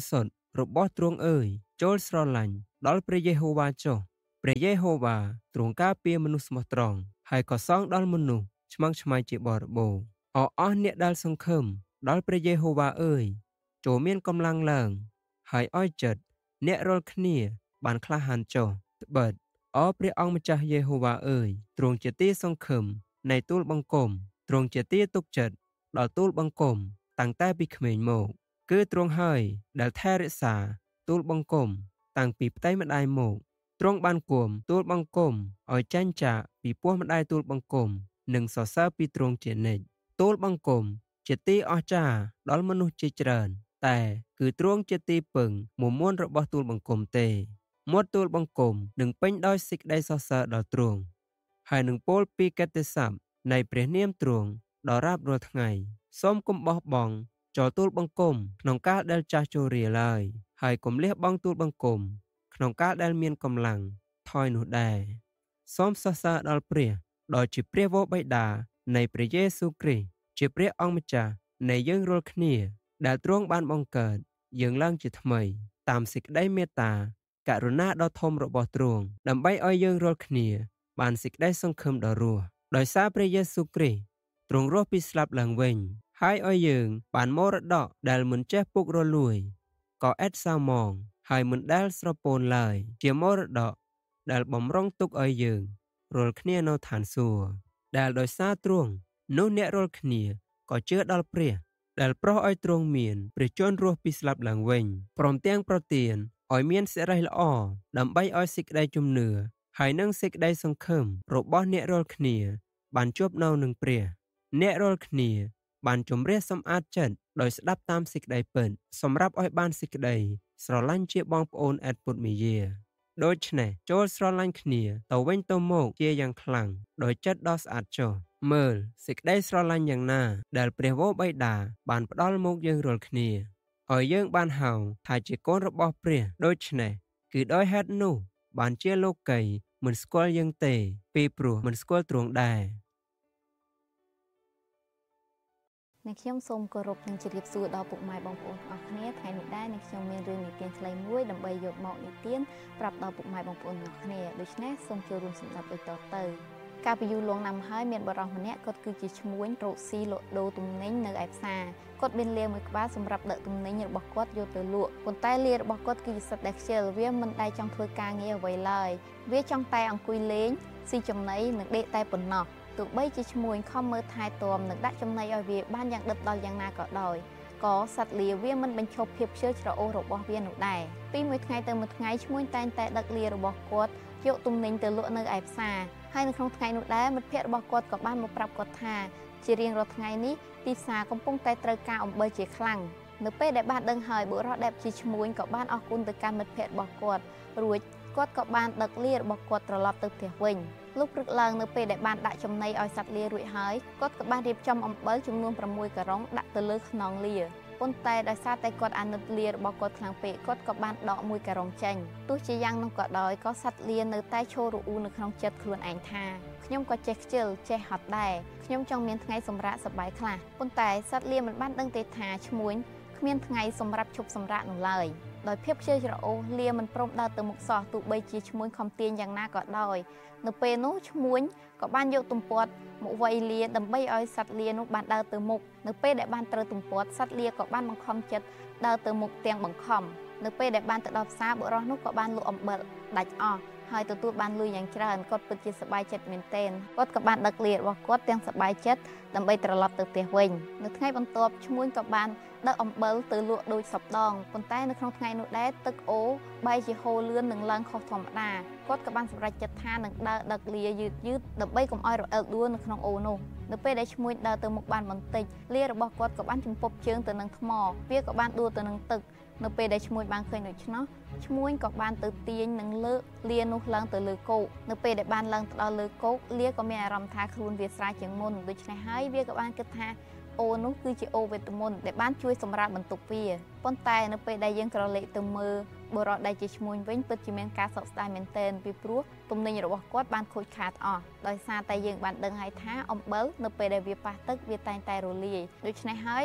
របស់ទ្រង់អើយចូលស្រឡាញ់ដល់ព្រះយេហូវ៉ាចុះព្រះយេហូវ៉ាទ្រង់ការពារមនុស្សស្មោះត្រង់ហើយក៏សងដល់មនុស្សឆ្មឹងឆ្មៃជាបរិបូរណ៍អរអស់អ្នកដែលសង្ឃឹមដល់ព្រះយេហូវ៉ាអើយចូលមានកម្លាំងឡើងហើយឲ្យចិត្តអ្នករាល់គ្នាបានក្លាហានចុះត្បិតអរព្រះអង្គម្ចាស់យេហូវ៉ាអើយទ្រង់ជាទីសង្ឃឹមនៃទូលបង្គំទ្រង់ជាទីទុកចិត្តដល់ទូលបង្គំតាំងតែពីក្មេងមកគឺទ្រង់ហើយដែលថែរក្សាទូលបង្គំតាំងពីផ្ទៃម្ដាយមកទ្រង់បានគំទូលបង្គំឲ្យចាញ់ចាកពីពោះម្ដាយទូលបង្គំនិងសរសើរពីទ្រង់ជានិច្ចទូលបង្គំជាទីអស្ចារ្យដល់មនុស្សជាច្រើនតែគឺទ្រង់ជាទីពឹងមុំមួនរបស់ទូលបង្គំទេមាត់ទូលបង្គំនឹងពេញដោយសេចក្តីសរសើរដល់ទ្រង់ហើយនឹងពោលពីកិត្តិសព្ទនៃព្រះនាមទ្រង់ដល់រាបរាល់ថ្ងៃសូមកុំបោះបង់ចោលទូលបង្គំក្នុងកាលដែលចាស់ជរាឡើយហើយកុំលះបង់ទូលបង្គំក្នុងកាលដែលមានកម្លាំងថយនោះដែរសូមសរសើរដល់ព្រះដ៏ជាព្រះវរបិតានៃព្រះយេស៊ូវគ្រីស្ទជាព្រះអង្គម្ចាស់នៃយើងរាល់គ្នាដែលទ្រង់បានបង្កើតយើងឡើងជាថ្មីតាមសេចក្តីមេត្តាករុណាដ៏ធំរបស់ទ្រង់ដើម្បីឲ្យយើងរាល់គ្នាបានសេចក្តីសង្ឃឹមដ៏រស់ដោយសារព្រះយេស៊ូវគ្រីស្ទទ្រង់រស់ពីស្លាប់ឡើងវិញហើយឲ្យយើងបានមរតកដែលមិនចេះពុករលួយក៏ឥតសៅហ្មងហើយមិនដែលស្រពោនឡើយជាមរតកដែលបំរុងទុកឲ្យយើងរាល់គ្នានៅឋានសួគ៌ដែលដោយសារទ្រង់នោះអ្នករាល់គ្នាក៏ជឿដល់ព្រះដែលប្រោសឲ្យទ្រង់មានព្រះជន្មរស់ពីស្លាប់ឡើងវិញព្រមទាំងប្រទានឲ្យមានសិរីល្អដើម្បីឲ្យសេចក្តីជំនឿហើយនឹងសេចក្តីសង្ឃឹមរបស់អ្នករាល់គ្នាបានជួបនៅនឹងព្រះអ្នករាល់គ្នាបានជំរះសម្អាតចិត្តដោយស្ដាប់តាមសេចក្តីពិតសម្រាប់ឲ្យបានសេចក្តីស្រឡាញ់ជាបងប្អូនអេតពុតមីយាដូច្នេះចូលស្រឡាញ់គ្នាទៅវិញទៅមកជាយ៉ាងខ្លាំងដោយចិត្តដ៏ស្អាតចុះមើលសេចក្តីស្រឡាញ់យ៉ាងណាដែលព្រះវរបិតាបានផ្ដល់មកយើងរាល់គ្នាឲ្យយើងបានហៅថាជាកូនរបស់ព្រះដូច្នេះគឺដោយហេតុនោះបានជាលោកីមិនស្គាល់យើងទេពីព្រោះមិនស្គាល់ទ្រង់ដែរអ្នកខ្ញុំសូមគោរពនិងជម្រាបសួរដល់ពុកម៉ែបងប្អូនទាំងអស់គ្នាថ្ងៃនេះដែរអ្នកខ្ញុំមានរឿងនិទានខ្លីមួយដើម្បីយកមកនិទានប្រាប់ដល់ពុកម៉ែបងប្អូនទាំងអស់គ្នាដូច្នេះសូមចូលរួមស្ដាប់ដូចតទៅកាលពីយូរលង់ណាស់មកហើយមានបរិសម្នាក់គាត់គឺជាឈ្មួញរកស៊ីលក់ដូរទំនិញនៅឯផ្សារគាត់មានលាមួយក្បាលសម្រាប់ដឹកទំនិញរបស់គាត់យកទៅលក់ប៉ុន្តែលារបស់គាត់គឺជាសត្វដែលខ្ជិលវាមិនដែលចង់ធ្វើការងារអ្វីឡើយវាចង់តែអង្គុយលេងស៊ីចំណីនិងដេកតែប៉ុណ្ណោះទោះបីជាឈ្មួញខំមើលថែទាំនិងដាក់ចំណីឲ្យវាបានយ៉ាងដិតដល់យ៉ាងណាក៏ដោយក៏សត្វលាវាមិនបញ្ឈប់ភាពខ្ជិលច្រអូសរបស់វានោះដែរពីមួយថ្ងៃទៅមួយថ្ងៃឈ្មួញតែងតែដឹកលារបស់គាត់យកទំនិញទៅលក់នៅឯផ្សារហើយនៅក្នុងថ្ងៃនោះដែរមិត្តភ័ក្តិរបស់គាត់ក៏បានមកប្រាប់គាត់ថាជារៀងរាល់ថ្ងៃនេះទីផ្សារកំពុងតែត្រូវការអំបិលជាខ្លាំងនៅពេលដែលបានដឹងហើយបុរសដែលជាឈ្មួញក៏បានអរគុណទៅកាន់មិត្តភ័ក្តិរបស់គាត់រួចគាត់ក៏បានដឹកលារបស់គាត់ត្រឡប់ទៅផ្ទះវិញលុះព្រឹកឡើងនៅពេលដែលបានដាក់ចំណីឲ្យសត្វលារួចហើយគាត់ក៏បានរៀបចំអំបិលចំនួនប្រាំមួយការុងដាក់ទៅលើខ្នងលាប៉ុន្តែដោយសារតែគាត់អាណិតលារបស់គាត់ខ្លាំងពេកគាត់ក៏បានដកមួយការុងចេញទោះជាយ៉ាងនោះក៏ដោយក៏សត្វលានៅតែឈររអ៊ូនៅក្នុងចិត្តខ្លួនឯងថាខ្ញុំក៏ចេះខ្ជិលចេះហត់ដែរខ្ញុំចង់មានថ្ងៃសម្រាកសប្បាយខ្លះប៉ុន្តែសត្វលាមិនបានដឹងទេថាឈ្មួញគ្មានថ្ងៃសម្រាប់ឈប់សម្រាកនោះឡើយដោយភាពខ្ជិលច្រអូសលាមិនព្រមដើរទៅមុខសោះទោះបីជាឈ្មួញខំទាញយ៉ាងណាក៏ដោយនៅពេលនោះឈ្មួញក៏បានយកទំពាត់មកវាយលាដើម្បីឲ្យសត្វលានោះបានដើរទៅមុខនៅពេលដែលបានត្រូវទំពាត់សត្វលាក៏បានបង្ខំចិត្តដើរទៅមុខទាំងបង្ខំនៅពេលដែលបានទៅដល់ផ្សារបុរសនោះក៏បានលក់អំបិលដាច់អស់ហើយទទួលបានលុយយ៉ាងច្រើនគាត់ពិតជាសប្បាយចិត្តមែនទែនគាត់ក៏បានដឹកលារបស់គាត់ទាំងសប្បាយចិត្តដើម្បីត្រឡប់ទៅផ្ទះវិញនៅថ្ងៃបន្ទាប់ឈ្មួញក៏បានដឹកអំបិលទៅលក់ដូចសពដងប៉ុន្តែនៅក្នុងថ្ងៃនោះដែរទឹកអូបែរជាហូរលឿននិងឡើងខុសធម្មតាគាត់ក៏បានសម្រេចចិត្តថានឹងដើរដឹកលាយឺតយឺតដើម្បីកុំឲ្យរអិលដួលនៅក្នុងអូនោះនៅពេលដែលឈ្មួញដើរទៅមុខបានបន្តិចលារបស់គាត់ក៏បានជំពប់ជើងទៅនឹងថ្មវាក៏បានដួលទៅនឹងទឹកនៅពេលដែលឈ្មួញបានឃើញដូច្នោះឈ្មួញក៏បានទៅទាញនិងលើកលានោះឡើងទៅលើគោកនៅពេលដែលបានឡើងទៅដល់លើគោកលាក៏មានអារម្មណ៍ថាខ្លួនវាស្រាលជាងមុនដូច្នេះហើយវាក៏បានគិតថាអូនោះគឺជាអូវេទមន្តដែលបានជួយសម្រាលបន្ទុកវាប៉ុន្តែនៅពេលដែលយើងក្រឡេកទៅមើលបុរសដែលជាឈ្មួញវិញពិតជាមានការសោកស្ដាយមែនទែនពីព្រោះទំនិញរបស់គាត់បានខូចខាតអស់ដោយសារតែយើងបានដឹងហើយថាអំបិលនៅពេលដែលវាប៉ះទឹកវាតែងតែរលាយដូច្នេះហើយ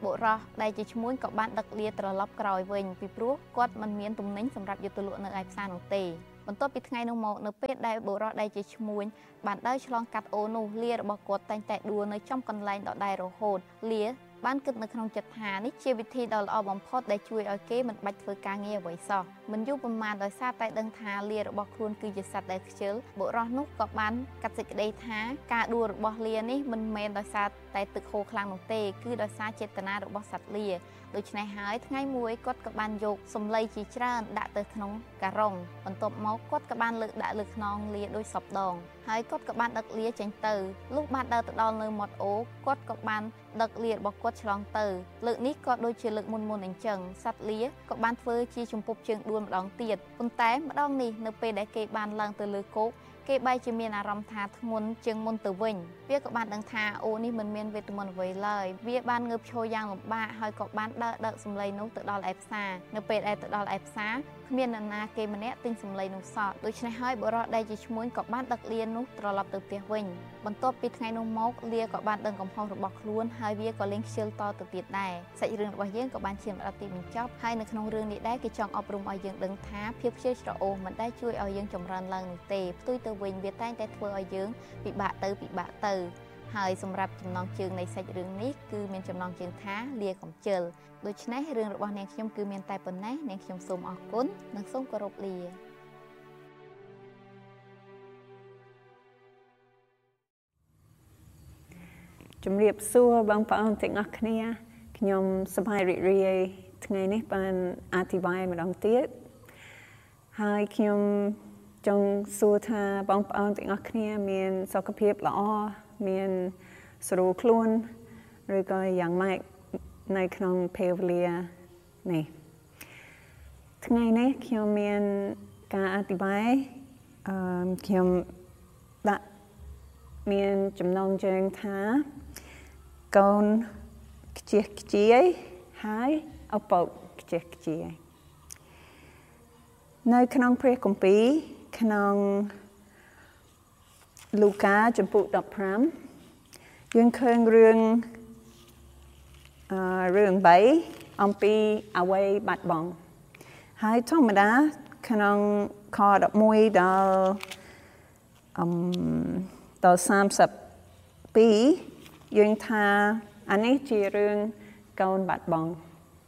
បុរសដែលជាឈ្មួញក៏បានដឹកលាត្រឡប់ក្រោយវិញពីព្រោះគាត់មិនមានទំនិញសម្រាប់យកទៅលក់នៅឯផ្សារនោះទេបន្ទាប់ពីថ្ងៃនោះមកនៅពេលដែលបុរសដែលជាឈ្មួញបានដើរឆ្លងកាត់អូរនោះលារបស់គាត់តែងតែដួលនៅចំកន្លែងដដែលរហូតលាបានគិតនៅក្នុងចិត្តថានេះជាវិធីដ៏ល្អបំផុតដែលជួយឲ្យគេមិនបាច់ធ្វើការងារអ្វីសោះមិនយូរប៉ុន្មានដោយសារតែដឹងថាលារបស់ខ្លួនគឺជាសត្វដែលខ្ជិលបុរសនោះក៏បានកាត់សេចក្តីថាការដួលរបស់លានេះមិនមែនដោយសារតែទឹកហូរខ្លាំងនោះទេគឺដោយសារចេតនារបស់សត្វលាដូច្នេះហើយថ្ងៃមួយគាត់ក៏បានយកសម្លៃជាច្រើនដាក់ទៅក្នុងការុងបន្ទាប់មកគាត់ក៏បានលើកដាក់លើខ្នងលាដោយសពដងហើយគាត់ក៏បានដឹកលាចេញទៅលុះបានដើរទៅដល់នៅមាត់អូរគាត់ក៏បានដឹកលារបស់គាត់ឆ្លងទៅលើកនេះក៏ដូចជាលើកមុនមុនអញ្ចឹងសត្វលាក៏បានធ្វើជាជំពប់ជើងដួលម្ដងទៀតប៉ុន្តែម្ដងនេះនៅពេលដែលគេបានឡើងទៅលើគោកគេបែរជាមានអារម្មណ៍ថាធ្ងន់ជាងមុនទៅវិញវាក៏បានដឹងថាអូនេះមិនមានវេទមន្តអ្វីឡើយវាបានងើបឈរយ៉ាងលំបាកហើយក៏បានដើរដឹកសម្លេងនោះទៅដល់ឯផ្សារនៅពេលដែលទៅដល់ឯផ្សារគ្មាននរណាគេម្នាក់ទិញសម្លេងនោះសោះដូច្នេះហើយបុរសដែលជាឈ្មួញក៏បានដឹកលានោះត្រឡប់ទៅផ្ទះវិញបន្ទាប់ពីថ្ងៃនោះមកលាក៏បានដឹងកំហុសរបស់ខ្លួនហើយវាក៏លែងខ្ជិលតទៅទៀតដែរសាច់រឿងរបស់យើងក៏បានឈានដល់ទីបញ្ចប់ហើយនៅក្នុងរឿងនេះដែរគេចង់អប់រំឲ្យយើងដឹងថាភាពខ្ជិលច្រអូសមិនដែលជួយឲ្យយើងចម្រើនឡើងនោះទេផ្ទុយទៅវិញវាតែងតែធ្វើឲ្យយើងពិបាកទៅពិបាកទៅហើយសម្រាប់ចំណងជើងនៃសាច់រឿងនេះគឺមានចំណងជើងថាលាកំជិលដូច្នេះរឿងរបស់នាងខ្ញុំគឺមានតែប៉ុណ្ណេះនាងខ្ញុំសូមអរគុណនិងសូមគោរពលាជំរាបសួរបងប្អូនទាំងអស់គ្នាខ្ញុំសប្បាយរីករាយថ្ងៃនេះបានអធិប្បាយម្ដងទៀតហើយខ្ញុំចង់សួរថាបងប្អូនទាំងអស់គ្នាមានសុខភាពល្អមានស្រួលខ្លួនឬក៏យ៉ាងម៉េចនៅក្នុងពេលវេលានេះថ្ងៃនេះខ្ញុំមានការអធិប្បាយអឺខ្ញុំដាក់មានចំណងជើងថាកូនខ្ជិះខ្ជាយហើយឪពុកខ្ជិះខ្ជាយនៅក្នុងព្រះគម្ពីរក្នុងលូកាចំពុកដប់ប្រាំយើងឃើញរឿងអឺរឿងបីអំពីអវ័យបាត់បង់ហើយធម្មតាក្នុងខដប់មួយដល់អឺដល់សាមសិបពីរយើងថាអានេះជារឿងកូនបាត់បង់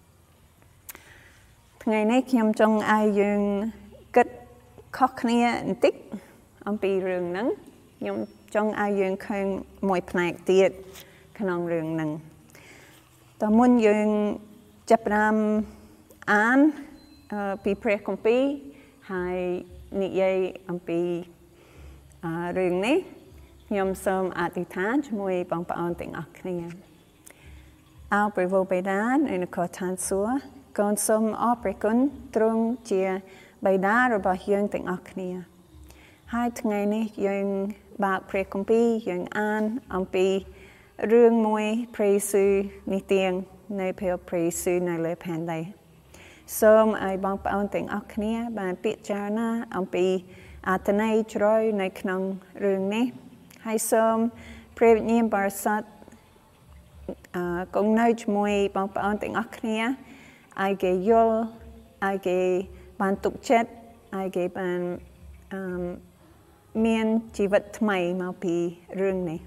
ថ្ងៃនេះខ្ញុំចង់ឲ្យយើងគិតខុសគ្នាបន្តិចអំពីរឿងហ្នឹងខ្ញុំចង់ឲ្យយើងឃើញមួយផ្នែកទៀតក្នុងរឿងហ្នឹងតើមុនយើងចាប់ផ្ដើមអានពីព្រះគម្ពីរហើយនិយាយអំពីរឿងនេះខ្ញុំសូមអធិដ្ឋានជាមួយបងប្អូនទាំងអស់គ្នាអោព្រះវរបិតានៅនគរឋានសួគ៌កូនសូមអរព្រះគុណទ្រង់ជាបិតារបស់យើងទាំងអស់គ្នាហើយថ្ងៃនេះយើងបើកព្រះគម្ពីរយើងអានអំពីរឿងមួយព្រះយេស៊ូវនិទាននៅពេលព្រះយេស៊ូវនៅលើផែនដីសូមឲ្យបងប្អូនទាំងអស់គ្នាបានពិចារណាអំពីអត្ថន័យជ្រៅនៅក្នុងរឿងនេះហើយសូមព្រះវិញ្ញាណបរិសុទ្ធអឺគង់នៅជាមួយបងប្អូនទាំងអស់គ្នាឲ្យគេយល់ឲ្យគេបានទុកចិត្តឲ្យគេបានអឺមានជីវិតថ្មីមកពីរឿងនេះ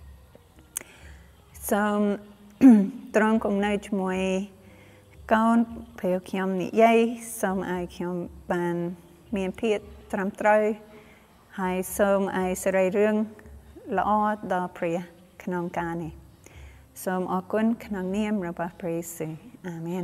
សូមត្រង់គង់នៅជាមួយកូនពេលខ្ញុំនិយាយសូមឲ្យខ្ញុំបានមានភាពត្រឹមត្រូវហើយសូមឲ្យសេរីរឿងល្អដល់ព្រះក្នុងការនេះសូមអរគុណក្នុងនាមរបស់ព្រះយេស៊ូវអាមែន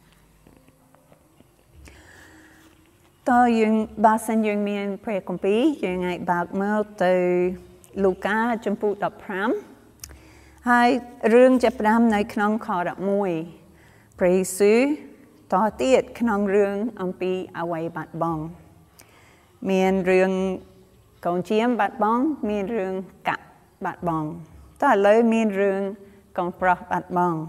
តើយើងបើសិនយើងមានព្រះគម្ពីរយើងអាចបើកមកទៅលូកាចំពុកដប់ប្រាំហើយរឿងចាប់ផ្ដើមនៅក្នុងខដប់មួយព្រះយេស៊ូវតទៀតក្នុងរឿងអំពីអវ័យបាត់បង់មានរឿងកូនជាមបាត់បង់មានរឿងកាក់បាត់បង់តើឥឡូវមានរឿងកូនប្រុសបាត់បង់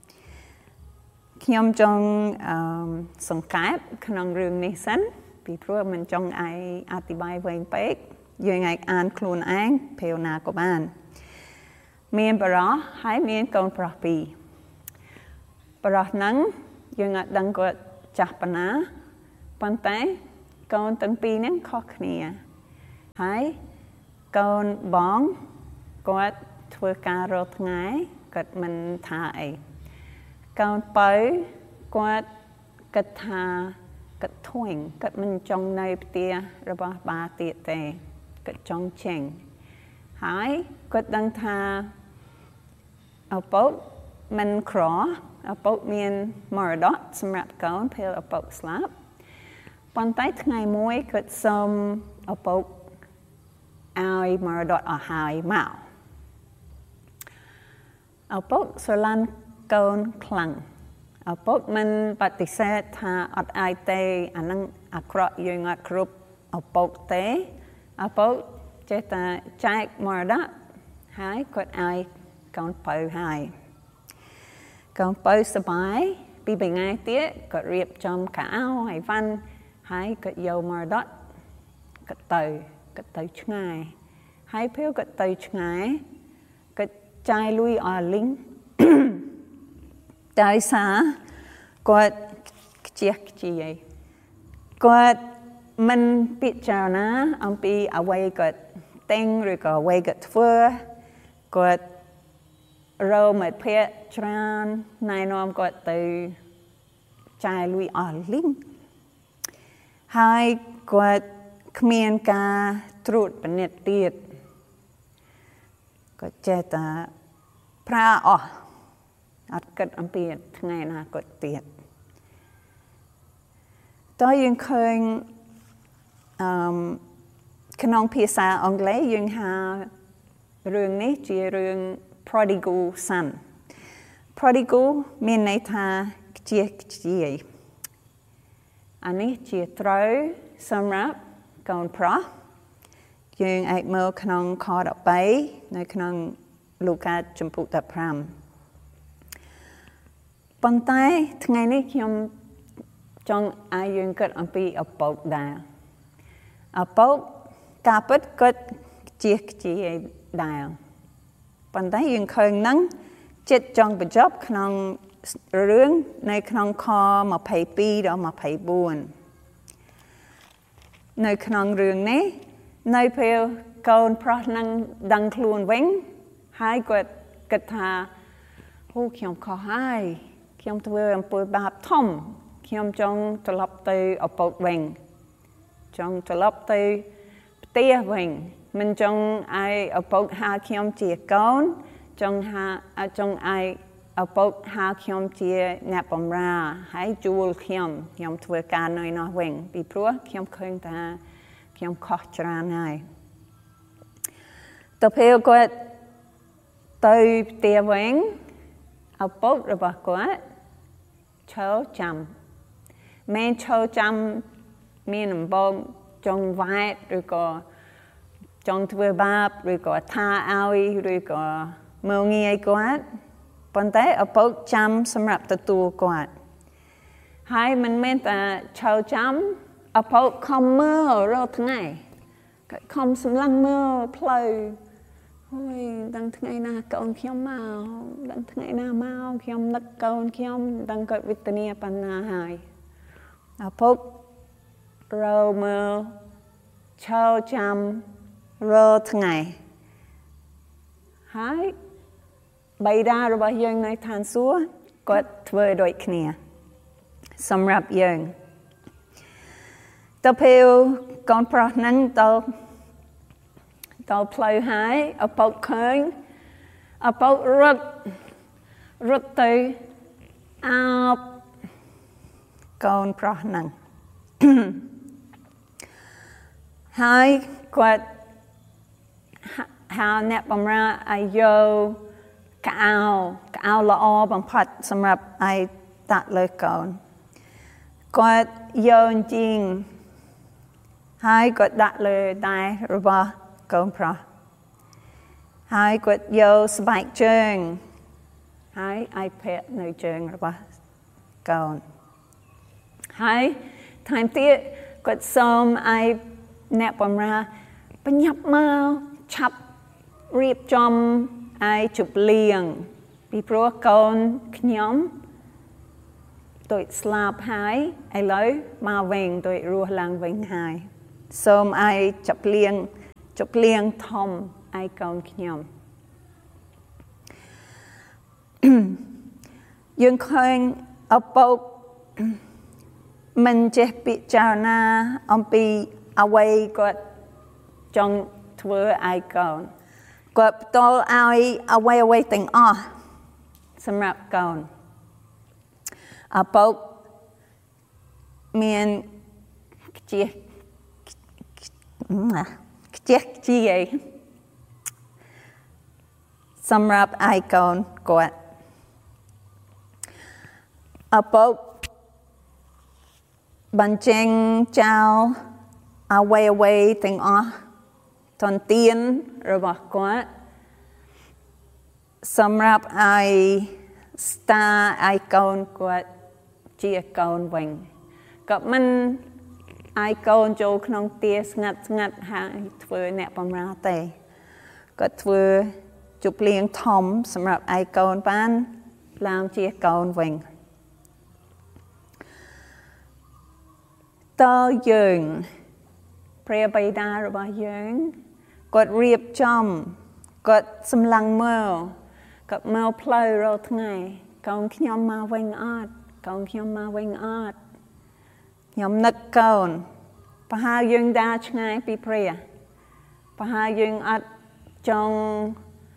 ខ្ញុំចង់អឺសង្កេតក្នុងរឿងនេះសិនពីព្រោះមិនចង់ឲ្យអធិប្បាយវែងពេកយើងអាចអានខ្លួនឯងពេលណាក៏បានមានបរិះហើយមានកូនប្រុសពីរបរោះហ្នឹងយើងអត់ដឹងគាត់ចាស់ប៉ុណ្ណាប៉ុន្តែកូនទាំងពីរហ្នឹងខុសគ្នាហើយកូនបងគាត់ធ្វើការរាល់ថ្ងៃគាត់មិនថាអីកូនបើគាត់គិតថាគាត់ធួញគាត់មិនចង់នៅផ្ទះរបស់បាទៀតទេគាត់ចង់ចេញហើយគាត់ដឹងថាឪពុកមិនក្រឪពុកមានមរតកសម្រាប់កូនពេលឪពុកស្លាប់ប៉ុន្តែថ្ងៃមួយគាត់សុំឪពុកឲ្យមរតកអស់ហើយមកឪពុកស្រឡាញ់កូនខ្លាំងឪពុកមិនបដិសេធថាអត់អាចទេអានឹងអាក្រក់យើងអត់គ្រប់ឪពុកទេឪពុកចេះតែចែកមរតកហើយគាត់ឲ្យកូនបើហើយកូនបើសប្បាយពីរថ្ងៃទៀតគាត់រៀបចំកៅអៅហើយវ៉ាន់ហើយគាត់យកមរតកគាត់ទៅគាត់ទៅឆ្ងាយហើយពេលគាត់ទៅឆ្ងាយគាត់ចាយលុយអស់លីងដោយសារគាត់ខ្ជះខ្ជាយគាត់មិនពិចារណាអំពីអ្វីគាត់តែងឬក៏អ្វីគាត់ធ្វើគាត់រកមិត្តភក្តិច្រើនណែនាំគាត់ទៅចាយលុយអស់លីងហើយគាត់គ្មានការត្រួតពិនិត្យទៀតគាត់ចេះតែប្រើអស់អត់គិតអំពីថ្ងៃអនាគតទៀតតើយើងឃើញអឺក្នុងភាសាអង់គ្លេសយើងហៅរឿងនេះជារឿង prodigal son prodigal មានន័យថាខ្ជះខ្ជាយអានេះជាត្រូវសម្រាប់កូនប្រុសយើងអាចមើលក្នុងខដប់បីនៅក្នុងលូកាចំពុកដប់ប្រាំប៉ុន្តែថ្ងៃនេះខ្ញុំចង់ឲ្យយើងគិតអំពីឪពុកដែរឪពុកការពិតគាត់ខ្ជះខ្ជាយដែរប៉ុន្តែយើងឃើញហ្នឹងចិត្តចង់បញ្ចប់ក្នុងរឿងនៅក្នុងខម្ភៃពីរដល់ម្ភៃបួននៅក្នុងរឿងនេះនៅពេលកូនប្រុសនឹងដឹងខ្លួនវិញហើយគាត់គិតថាអូខ្ញុំខុសហើយខ្ញុំធ្វើអំពើបាបធំខ្ញុំចង់ត្រឡប់ទៅឪពុកវិញចង់ត្រឡប់ទៅផ្ទះវិញមិនចង់ឲ្យឪពុកហៅខ្ញុំជាកូនចង់ហៅចង់ឲ្យឪពុកហៅខ្ញុំជាអ្នកបម្រើហើយជួលខ្ញុំខ្ញុំធ្វើការនៅនោះវិញពីព្រោះខ្ញុំឃើញថាខ្ញុំខុសច្រើនហើយទៅពេលគាត់ទៅផ្ទះវិញឪពុករបស់គាត់ឈរចាំមិនឈរចាំមានអំបងចង់វ៉ែតឬក៏ចង់ធ្វើបាបឬក៏ថាឲ្យឬក៏មើលងាយគាត់ប៉ុន្តែឪពុកចាំសម្រាប់ទទួលគាត់ហើយមិនមែនតែឈរចាំឪពុកខំមើលរាល់ថ្ងៃគាត់ខំសម្លឹងមើលផ្លូវអូយដល់ថ្ងៃណាកូនខ្ញុំមកដល់ថ្ងៃណាមកខ្ញុំនឹកកូនខ្ញុំដឹងគាត់វេទនាប៉ុណ្ណាហើយឪពុករកមើលឈរចាំរាល់ថ្ងៃហើយបិតារបស់យើងនៅឋានសួគ៌គាត់ធ្វើដូចគ្នាសម្រាប់យើងទៅពេលកូនប្រុសហ្នឹងទៅទៅផ្លូវហើយឪពុកឃើញឪពុករត់រត់ទៅអោបកូនប្រុសហ្នឹងហើយគាត់ហៅអ្នកបម្រើឲ្យយកកៅអៅកៅអៅល្អបំផុតសម្រាប់ឲ្យដាក់លើកូនគាត់យកជីងហើយគាត់ដាក់លើដៃរបស់កូនប្រុសហើយគាត់យកស្បែកជើងហើយឲ្យពាក់នៅជើងរបស់កូនហើយថែមទៀតគាត់សូមឲ្យអ្នកបម្រើបញ្ញាប់មកឆាប់រៀបចំឲ្យជប់លៀងពីព្រោះកូនខ្ញុំ tôi slap hai ai lấy mà veng tôi rùa lang veng hai sớm ai chụp liêng chụp liêng thom ai con nhom dương khơi ở bầu mình chỉ bị chào na ông bị away quật trong thưa ai con quật tôi ai away away tình o sầm rạp con ở bầu miền chia chia chia vậy sầm rạp ai con quật ở bầu ban cheng chào away away tình o thon tiên rồi bỏ quá sầm rạp ai star ai con quật chia con vinh gặp mình ai con cho không tia ngặt ngặt hai vừa nè bầm ra tề có vừa chụp liền thom sầm rạp ai con ban làm chia con vinh tơ dương prea bay đa rồi bà dương gọt riệp chom gọt xâm lăng mơ gọt mơ play rồi ngày con khi nhóm ma vinh át con khi nhóm ma vinh át nhóm nực con bà ha dương đa ngay bị prea bà ha dương át trong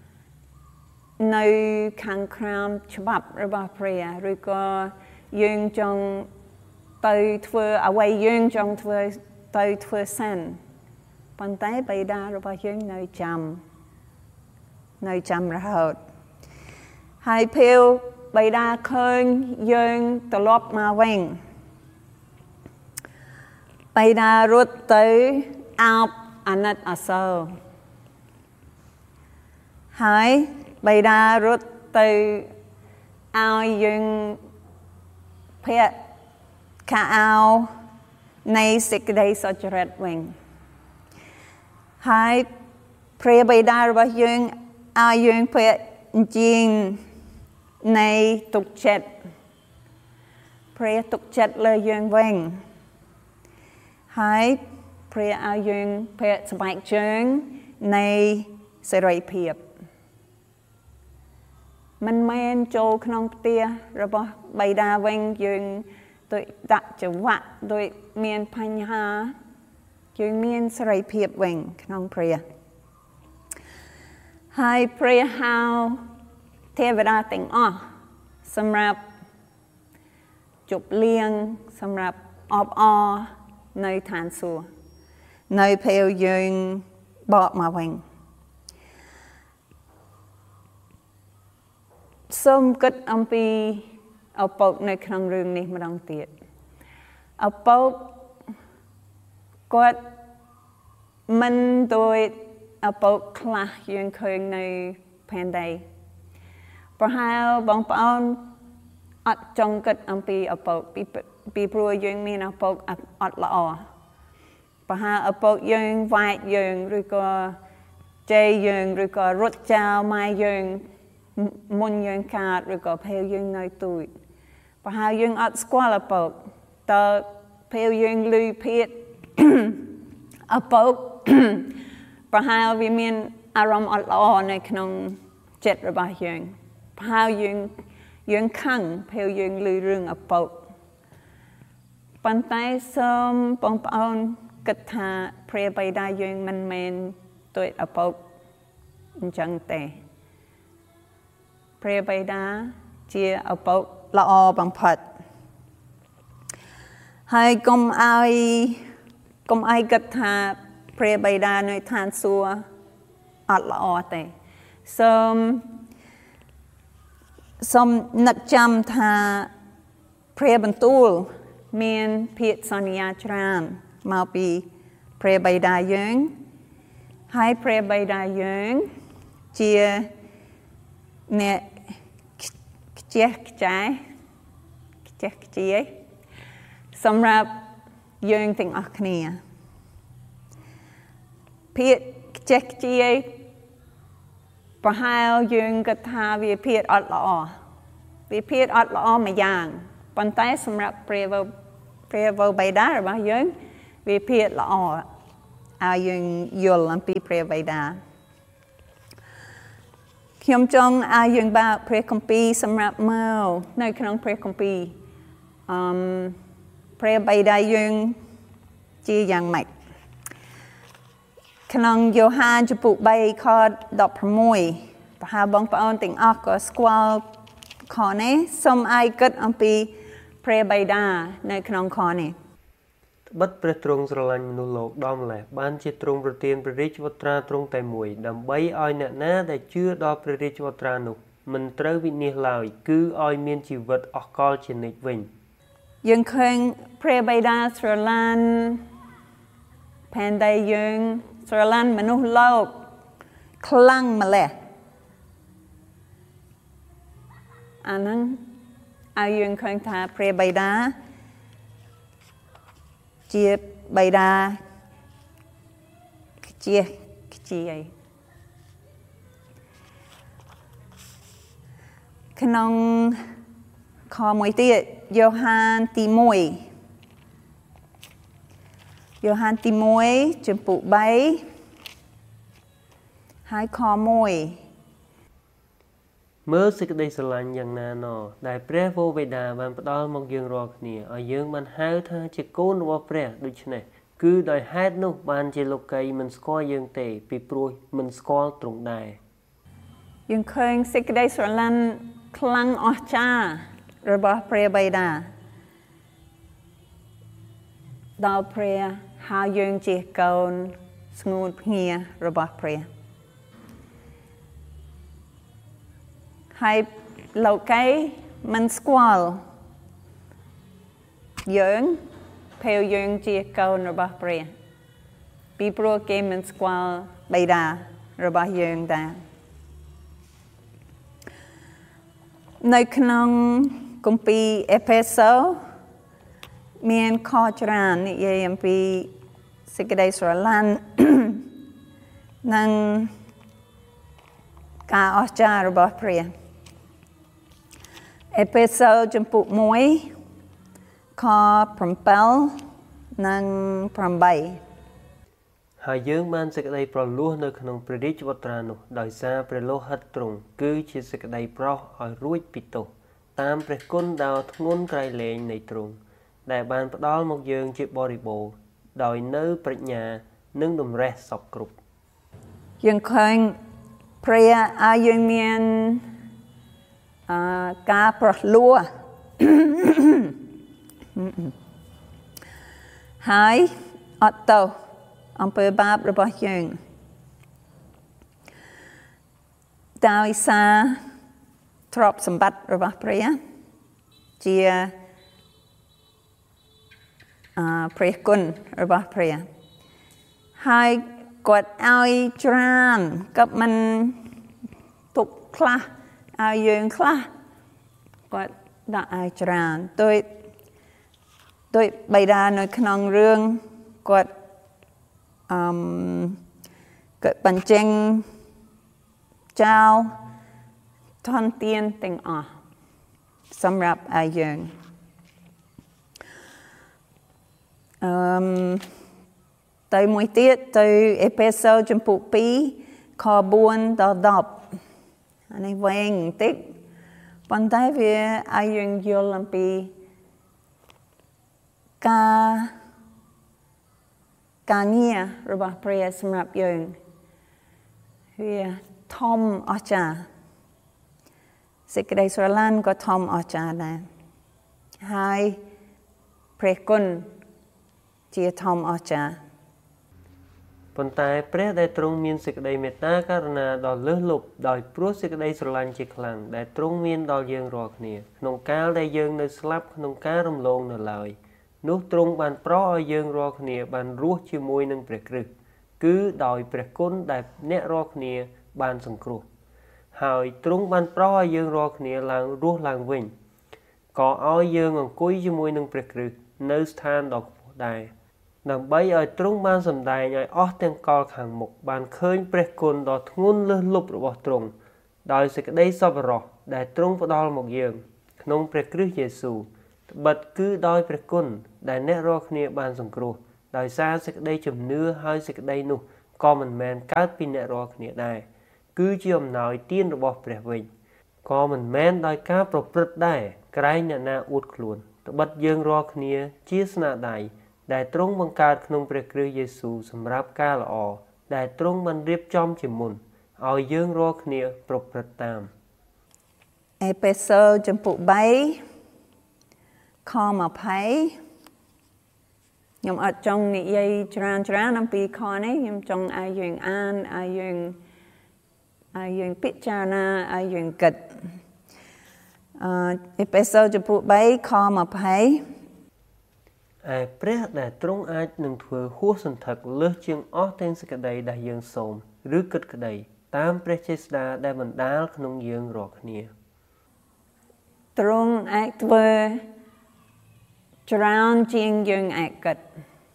nơi khang kram chbap rồi bà prea rồi có dương trong tôi thưa away dương trong thưa tôi thưa sen bàn tay bay đa rồi bao dương nơi chăm nơi chăm ra hết hai phiêu bay đa khơi dương từ lóp mà veng bay đa rút tới áo anh nát ở sâu hai bay đa rút tới áo dương phết khá áo nay xích đây so cho rệt vinh hai prea bay đa bà dương áo dương phết chiên nay tục chết prea tục chết lời dương vinh hai prea áo dương phết sạch bạch chương nay sẽ rời phiệp mình men châu khăn tia rồi bà bay đa vinh dương tôi đặt cho vặt tôi miền Panh Hà dương miền Sài Phiệp Vinh khăn prea hai prea hao thế về đa tình o sầm rạp chụp liêng sầm rạp ọp o nơi thàn xua nơi phèo dương bọ mà vinh sớm kết âm pi ở bốc nơi khăn rừng này mà đang tiệt ở bốc quật mình tôi ở bốc khla dương khơi nơi pen đây và hai bóng bóng ở trong kết âm pi ở bốc pi pro dương miền ở bốc ở lọ và hai ở bốc dương vài dương rồi có chơi dương rồi có rút chào mai dương môn dương khát rồi có phèo dương nơi tuổi và hai dương ở squal ở bốc tờ phèo dương lưu phiết ở bốc và hai vì miền aram ở lò này không chết rồi bà dương và hai dương dương khăn phèo dương lưu rừng ở bốc bàn tay sớm bóng bóng kết thả prea bay đa dương mình men tuổi ở bốc chẳng tệ prea bay đa chia ở bốc lọ bằng phật hai công ai công ai kết thả prea bay đa nơi than xua ở lọ tệ sớm sớm nặc chăm thả prea bần tu miền Việt Sonia Tran mau bị prea bay đa dương hai prea bay đa dương chia nè chia trái chia chia sầm rạp dương tình ác nia Việt chia chia bà hai dương gật hà vì Việt ọt lọ vì Việt ọt lọ mà giang ប៉ុន្តែសម្រាប់ព្រះព្រះវរបិតារបស់យើងវាភាកល្អឲ្យយើងយល់អំពីព្រះបិតាខ្ញុំចង់ឲ្យយើងបើកព្រះគម្ពីរសម្រាប់មកនៅក្នុងព្រះគម្ពីរអឺមព្រះបិតាយើងជាយ៉ាងម៉េចក្នុងយ៉ូហានចំពុកបីខដប់ប្រាំមួយប្រហែលបងប្អូនទាំងអស់ក៏ស្គាល់ខនេះសូមឲ្យគិតអំពីព្រះបិតានៅក្នុងខនេះត្បិតព្រះទ្រង់ស្រឡាញ់មនុស្សលោកដល់ម្ល៉េះបានជាទ្រង់ប្រទានព្រះរាជវត្រាទ្រង់តែមួយដើម្បីឲ្យអ្នកណាដែលជឿដល់ព្រះរាជវត្រានោះមិនត្រូវវិនាសឡើយគឺឲ្យមានជីវិតអស់កលជានិច្ចវិញយើងឃើញព្រះបិតាស្រឡាញ់ផែនដីយើងស្រឡាញ់មនុស្សលោកខ្លាំងម្ល៉េះអាហ្នឹងឲ្យយើងឃើញថាព្រះបិតាជាបិតាខ្ជិះខ្ជាយក្នុងខមួយទៀតយ៉ូហានទីមួយយ៉ូហានទីមួយចំពុកបីហើយខមួយមើលសេចក្តីស្រឡាញ់យ៉ាងណាណដែលព្រះវរបិតាបានផ្ដល់មកយើងរាល់គ្នាឲ្យយើងបានហៅថាជាកូនរបស់ព្រះដូច្នេះគឺដោយហេតុនោះបានជាលោកីមិនស្គាល់យើងទេពីព្រោះមិនស្គាល់ទ្រង់ដែរយើងឃើញសេចក្តីស្រឡាញ់ខ្លាំងអស្ចារ្យរបស់ព្រះបិតាដល់ព្រះហៅយើងជាកូនស្ងួនភ្ងារបស់ព្រះហើយលោកីមិនស្គាល់យើងពេលយើងជាកូនរបស់ព្រះពីព្រោះគេមិនស្គាល់បិតារបស់យើងដែរនៅក្នុងគម្ពីរអេផេសូមានខច្រើននិយាយអំពីសេចក្តីស្រឡាញ់និងការអស្ចារ្យរបស់ព្រះអេផេសូចំពុកមួយខប្រាំbảyនិងប្រាំបីហើយយើងបានសេចក្តីប្រលោះនៅក្នុងព្រះរាជវត្រានោះដោយសារព្រះលោហិតទ្រង់គឺជាសេចក្តីប្រោសឲ្យរួចពីទោសតាមព្រះគុណដ៏ធ្ងន់ក្រៃលែងនៃទ្រង់ដែលបានផ្ដល់មកយើងជាបរិបូរណ៍ដោយនៅប្រាជ្ញានិងតម្រេះសពគ្រប់យើងឃើញព្រះឲ្យយើងមានអឺការប្រលោះហើយអត់ទោសអំពើបាបរបស់យើងដោយសារទ្រព្យសម្បត្តិរបស់ព្រះជាអឺព្រះគុណរបស់ព្រះហើយគាត់ឲ្យច្រើនក៏មិនទុកខ្លះឲ្យយើងខ្លះគាត់ដាក់ឲ្យច្រើនដោយដោយបិតានៅក្នុងរឿងគាត់អឺមគាត់បញ្ចេញចោលធនធានទាំងអស់សម្រាប់ឲ្យយើងអឺមទៅមួយទៀតទៅអេផេសូចំពុកពីរខបួនដល់ដប់អានេះវែងបន្តិចប៉ុន្តែវាឲ្យយើងយល់អំពីការការងាររបស់ព្រះសម្រាប់យើងវាធំអស្ចារ្យសេចក្តីស្រឡាញ់ក៏ធំអស្ចារ្យដែរហើយព្រះគុណជាធំអស្ចារ្យប៉ុន្តែព្រះដែលទ្រង់មានសេចក្តីមេត្តាករុណាដ៏លើសលប់ដោយព្រោះសេចក្តីស្រឡាញ់ជាខ្លាំងដែលទ្រង់មានដល់យើងរាល់គ្នាក្នុងកាលដែលយើងនៅស្លាប់ក្នុងការរំលងនៅឡើយនោះទ្រង់បានប្រោសឲ្យយើងរាល់គ្នាបានរស់ជាមួយនឹងព្រះគ្រិស្តគឺដោយព្រះគុណដែលអ្នករាល់គ្នាបានសង្គ្រោះហើយទ្រង់បានប្រោសឲ្យយើងរាល់គ្នាឡើងរស់ឡើងវិញក៏ឲ្យយើងអង្គុយជាមួយនឹងព្រះគ្រិស្តនៅស្ថានដ៏ខ្ពស់ដែរដើម្បីឲ្យទ្រង់បានសម្ដែងឲ្យអស់ទាំងកលខាងមុខបានឃើញព្រះគុណដ៏ធ្ងន់លើសលប់របស់ទ្រង់ដោយសេចក្តីសប្បុរសដែលទ្រង់ផ្ដល់មកយើងក្នុងព្រះគ្រីស្ទយេស៊ូវត្បិតគឺដោយព្រះគុណដែលអ្នករាល់គ្នាបានសង្គ្រោះដោយសារសេចក្តីជំនឿហើយសេចក្តីនោះក៏មិនមែនកើតពីអ្នករាល់គ្នាដែរគឺជាអំណោយទានរបស់ព្រះវិញក៏មិនមែនដោយការប្រព្រឹត្តដែរក្រែងអ្នកណាអួតខ្លួនត្បិតយើងរាល់គ្នាជាស្នាដៃដែលទ្រង់បង្កើតក្នុងព្រះគ្រីស្ទយេស៊ូវសម្រាប់ការល្អដែលទ្រង់បានរៀបចំជាមុនឲ្យយើងរាល់គ្នាប្រព្រឹត្តតាមអេផេសូចំពុក3ខ20ខ្ញុំអត់ចង់និយាយច្រើនច្រើនអំពីខនេះខ្ញុំចង់ឲ្យយើងអានឲ្យយើងឲ្យយើងពិចារណាឲ្យយើងគិតអឺអេផេសូចំពុក3ខ20 ឯព្រះដែលទ្រង់អាចនឹងធ្វើហួសសន្ធឹកលើសជាងអស់ទាំងសេចក្តីដែលយើងសូមឬគិតក្តីតាមព្រះចេស្តាដែលបណ្ដាលក្នុងយើងរាល់គ្នាទ្រង់អាចធ្វើច្រើនជាងយើងអាចគិត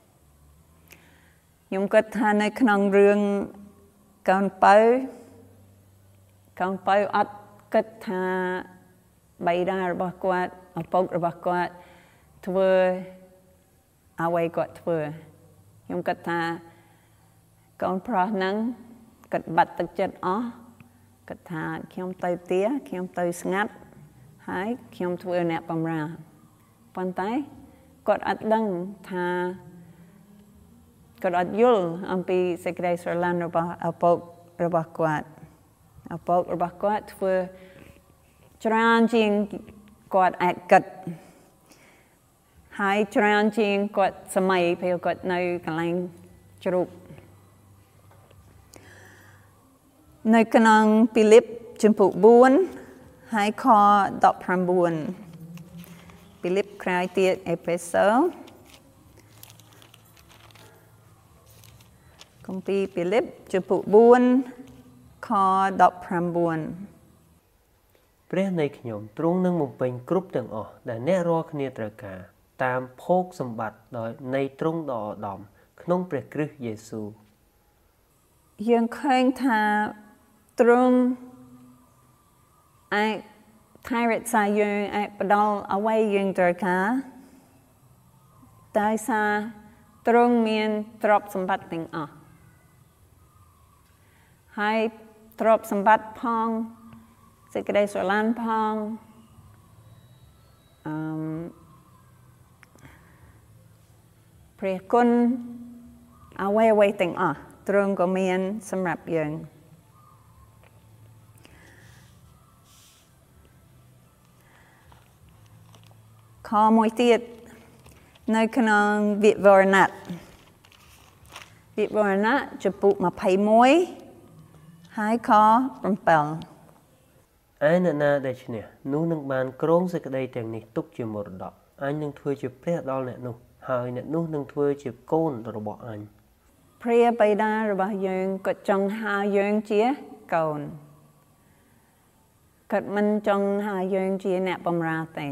ខ្ញុំគិតថានៅក្នុងរឿងកូនបើកូនបើអត់គិតថាបិតារបស់គាត់ឪពុករបស់គាត់ធ្វើអ្វីគាត់ធ្វើខ្ញុំគិតថាកូនប្រុសហ្នឹងគាត់បាត់ទឹកចិត្តអស់គាត់ថាខ្ញុំទៅផ្ទះខ្ញុំទៅស្ងាត់ហើយខ្ញុំធ្វើអ្នកបម្រើប៉ុន្តែគាត់អត់ដឹងថាគាត់អត់យល់អំពីសេចក្តីស្រឡាញ់របស់ឪពុករបស់គាត់ឪពុករបស់គាត់ធ្វើច្រើនជាងគាត់អាចគិតហើយច្រើនជាងគាត់សម័យពេលគាត់នៅកន្លែងជ្រូកនៅក្នុងពីលីបជំពូក4ហើយខ19ពីលីបក្រោយទៀតអេផេសូគម្ពីរពីលីបជំពូក4ខ19 ព្រះនៃខ្ញុំទ្រង់នឹងបំពេញគ្រប់ទាំងអស់ដែលអ្នករាល់គ្នាត្រូវការតាមភោគសម្បត្តិដោយនៃទ្រង់ដ៏ឧត្តមក្នុងព្រះគ្រីស្ទយេស៊ូវយើងឃើញថាទ្រង់អាចថែរក្សាយើងអាចផ្ដល់អ្វីយើងត្រូវការដោយសារទ្រង់មានទ្រព្យសម្បត្តិទាំងអស់ហើយទ្រព្យសម្បត្តិផងសេចក្តីស្រឡាញ់ផងអឺព្រះគុណអ្វីអ្វីទាំងអស់ទ្រង់ក៏មានសម្រាប់យើងខមួយទៀតនៅក្នុងវិវរណៈវិវរណៈចំពុក21ហើយខ7 ឯអ្នកណាដែលឈ្នះនោះនឹងបានគ្រងសេចក្តីទាំងនេះទុកជាមរតកអញនឹងធ្វើជាព្រះដល់អ្នកនោះហើយអ្នកនោះនឹងធ្វើជាកូនរបស់អញព្រះបិតារបស់យើងក៏ចង់ហៅយើងជាកូនគាត់មិនចង់ហៅយើងជាអ្នកបម្រើទេ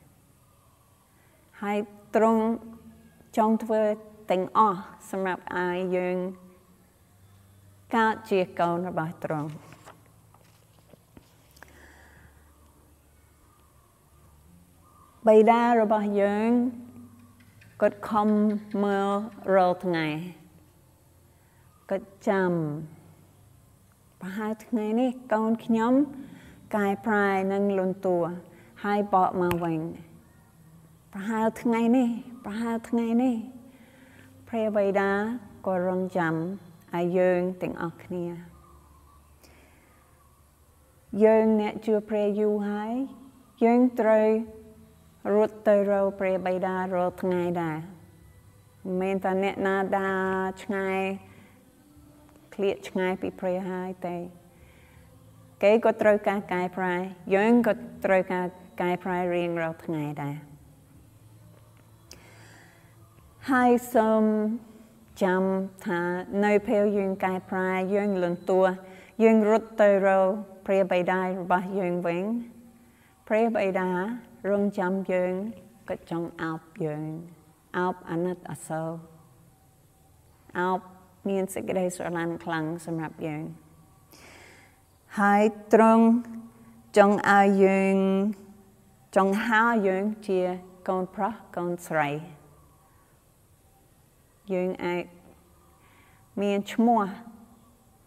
ហើយទ្រង់ចង់ធ្វើទាំងអស់សម្រាប់ឲ្យយើងកើតជាកូនរបស់ទ្រង់បិតារបស់យើងគាត់ខំមើលរាល់ថ្ងៃគាត់ចាំប្រហែលថ្ងៃនេះកូនខ្ញុំកាយប្រែនឹងលន់តួហើយបកមកវិញប្រហែលថ្ងៃនេះប្រហែលថ្ងៃនេះព្រះបិតាក៏រងចាំឲ្យយើងទាំងអស់គ្នាយើងអ្នកជួបព្រះយូរហើយយើងត្រូវរត់ទៅរកព្រះបិតារាល់ថ្ងៃដែរមិនមែនតែអ្នកណាដើរឆ្ងាយឃ្លាតឆ្ងាយពីព្រះហើយទេគេក៏ត្រូវការកែប្រែយើងក៏ត្រូវការកែប្រែរៀងរាល់ថ្ងៃដែរហើយសូមចាំថានៅពេលយើងកែប្រែយើងលន់តួយើងរត់ទៅរកព្រះបិតារបស់យើងវិញព្រះបិតារងចាំយើងក៏ចង់អោបយើងអោបអាណិតអាសូរអោបមានសេចក្តីស្រឡាញ់ខ្លាំងសម្រាប់យើងហើយទ្រង់ចង់ឲ្យយើងចង់ហៅយើងជាកូនប្រុសកូនស្រីយើងអាចមានឈ្មោះ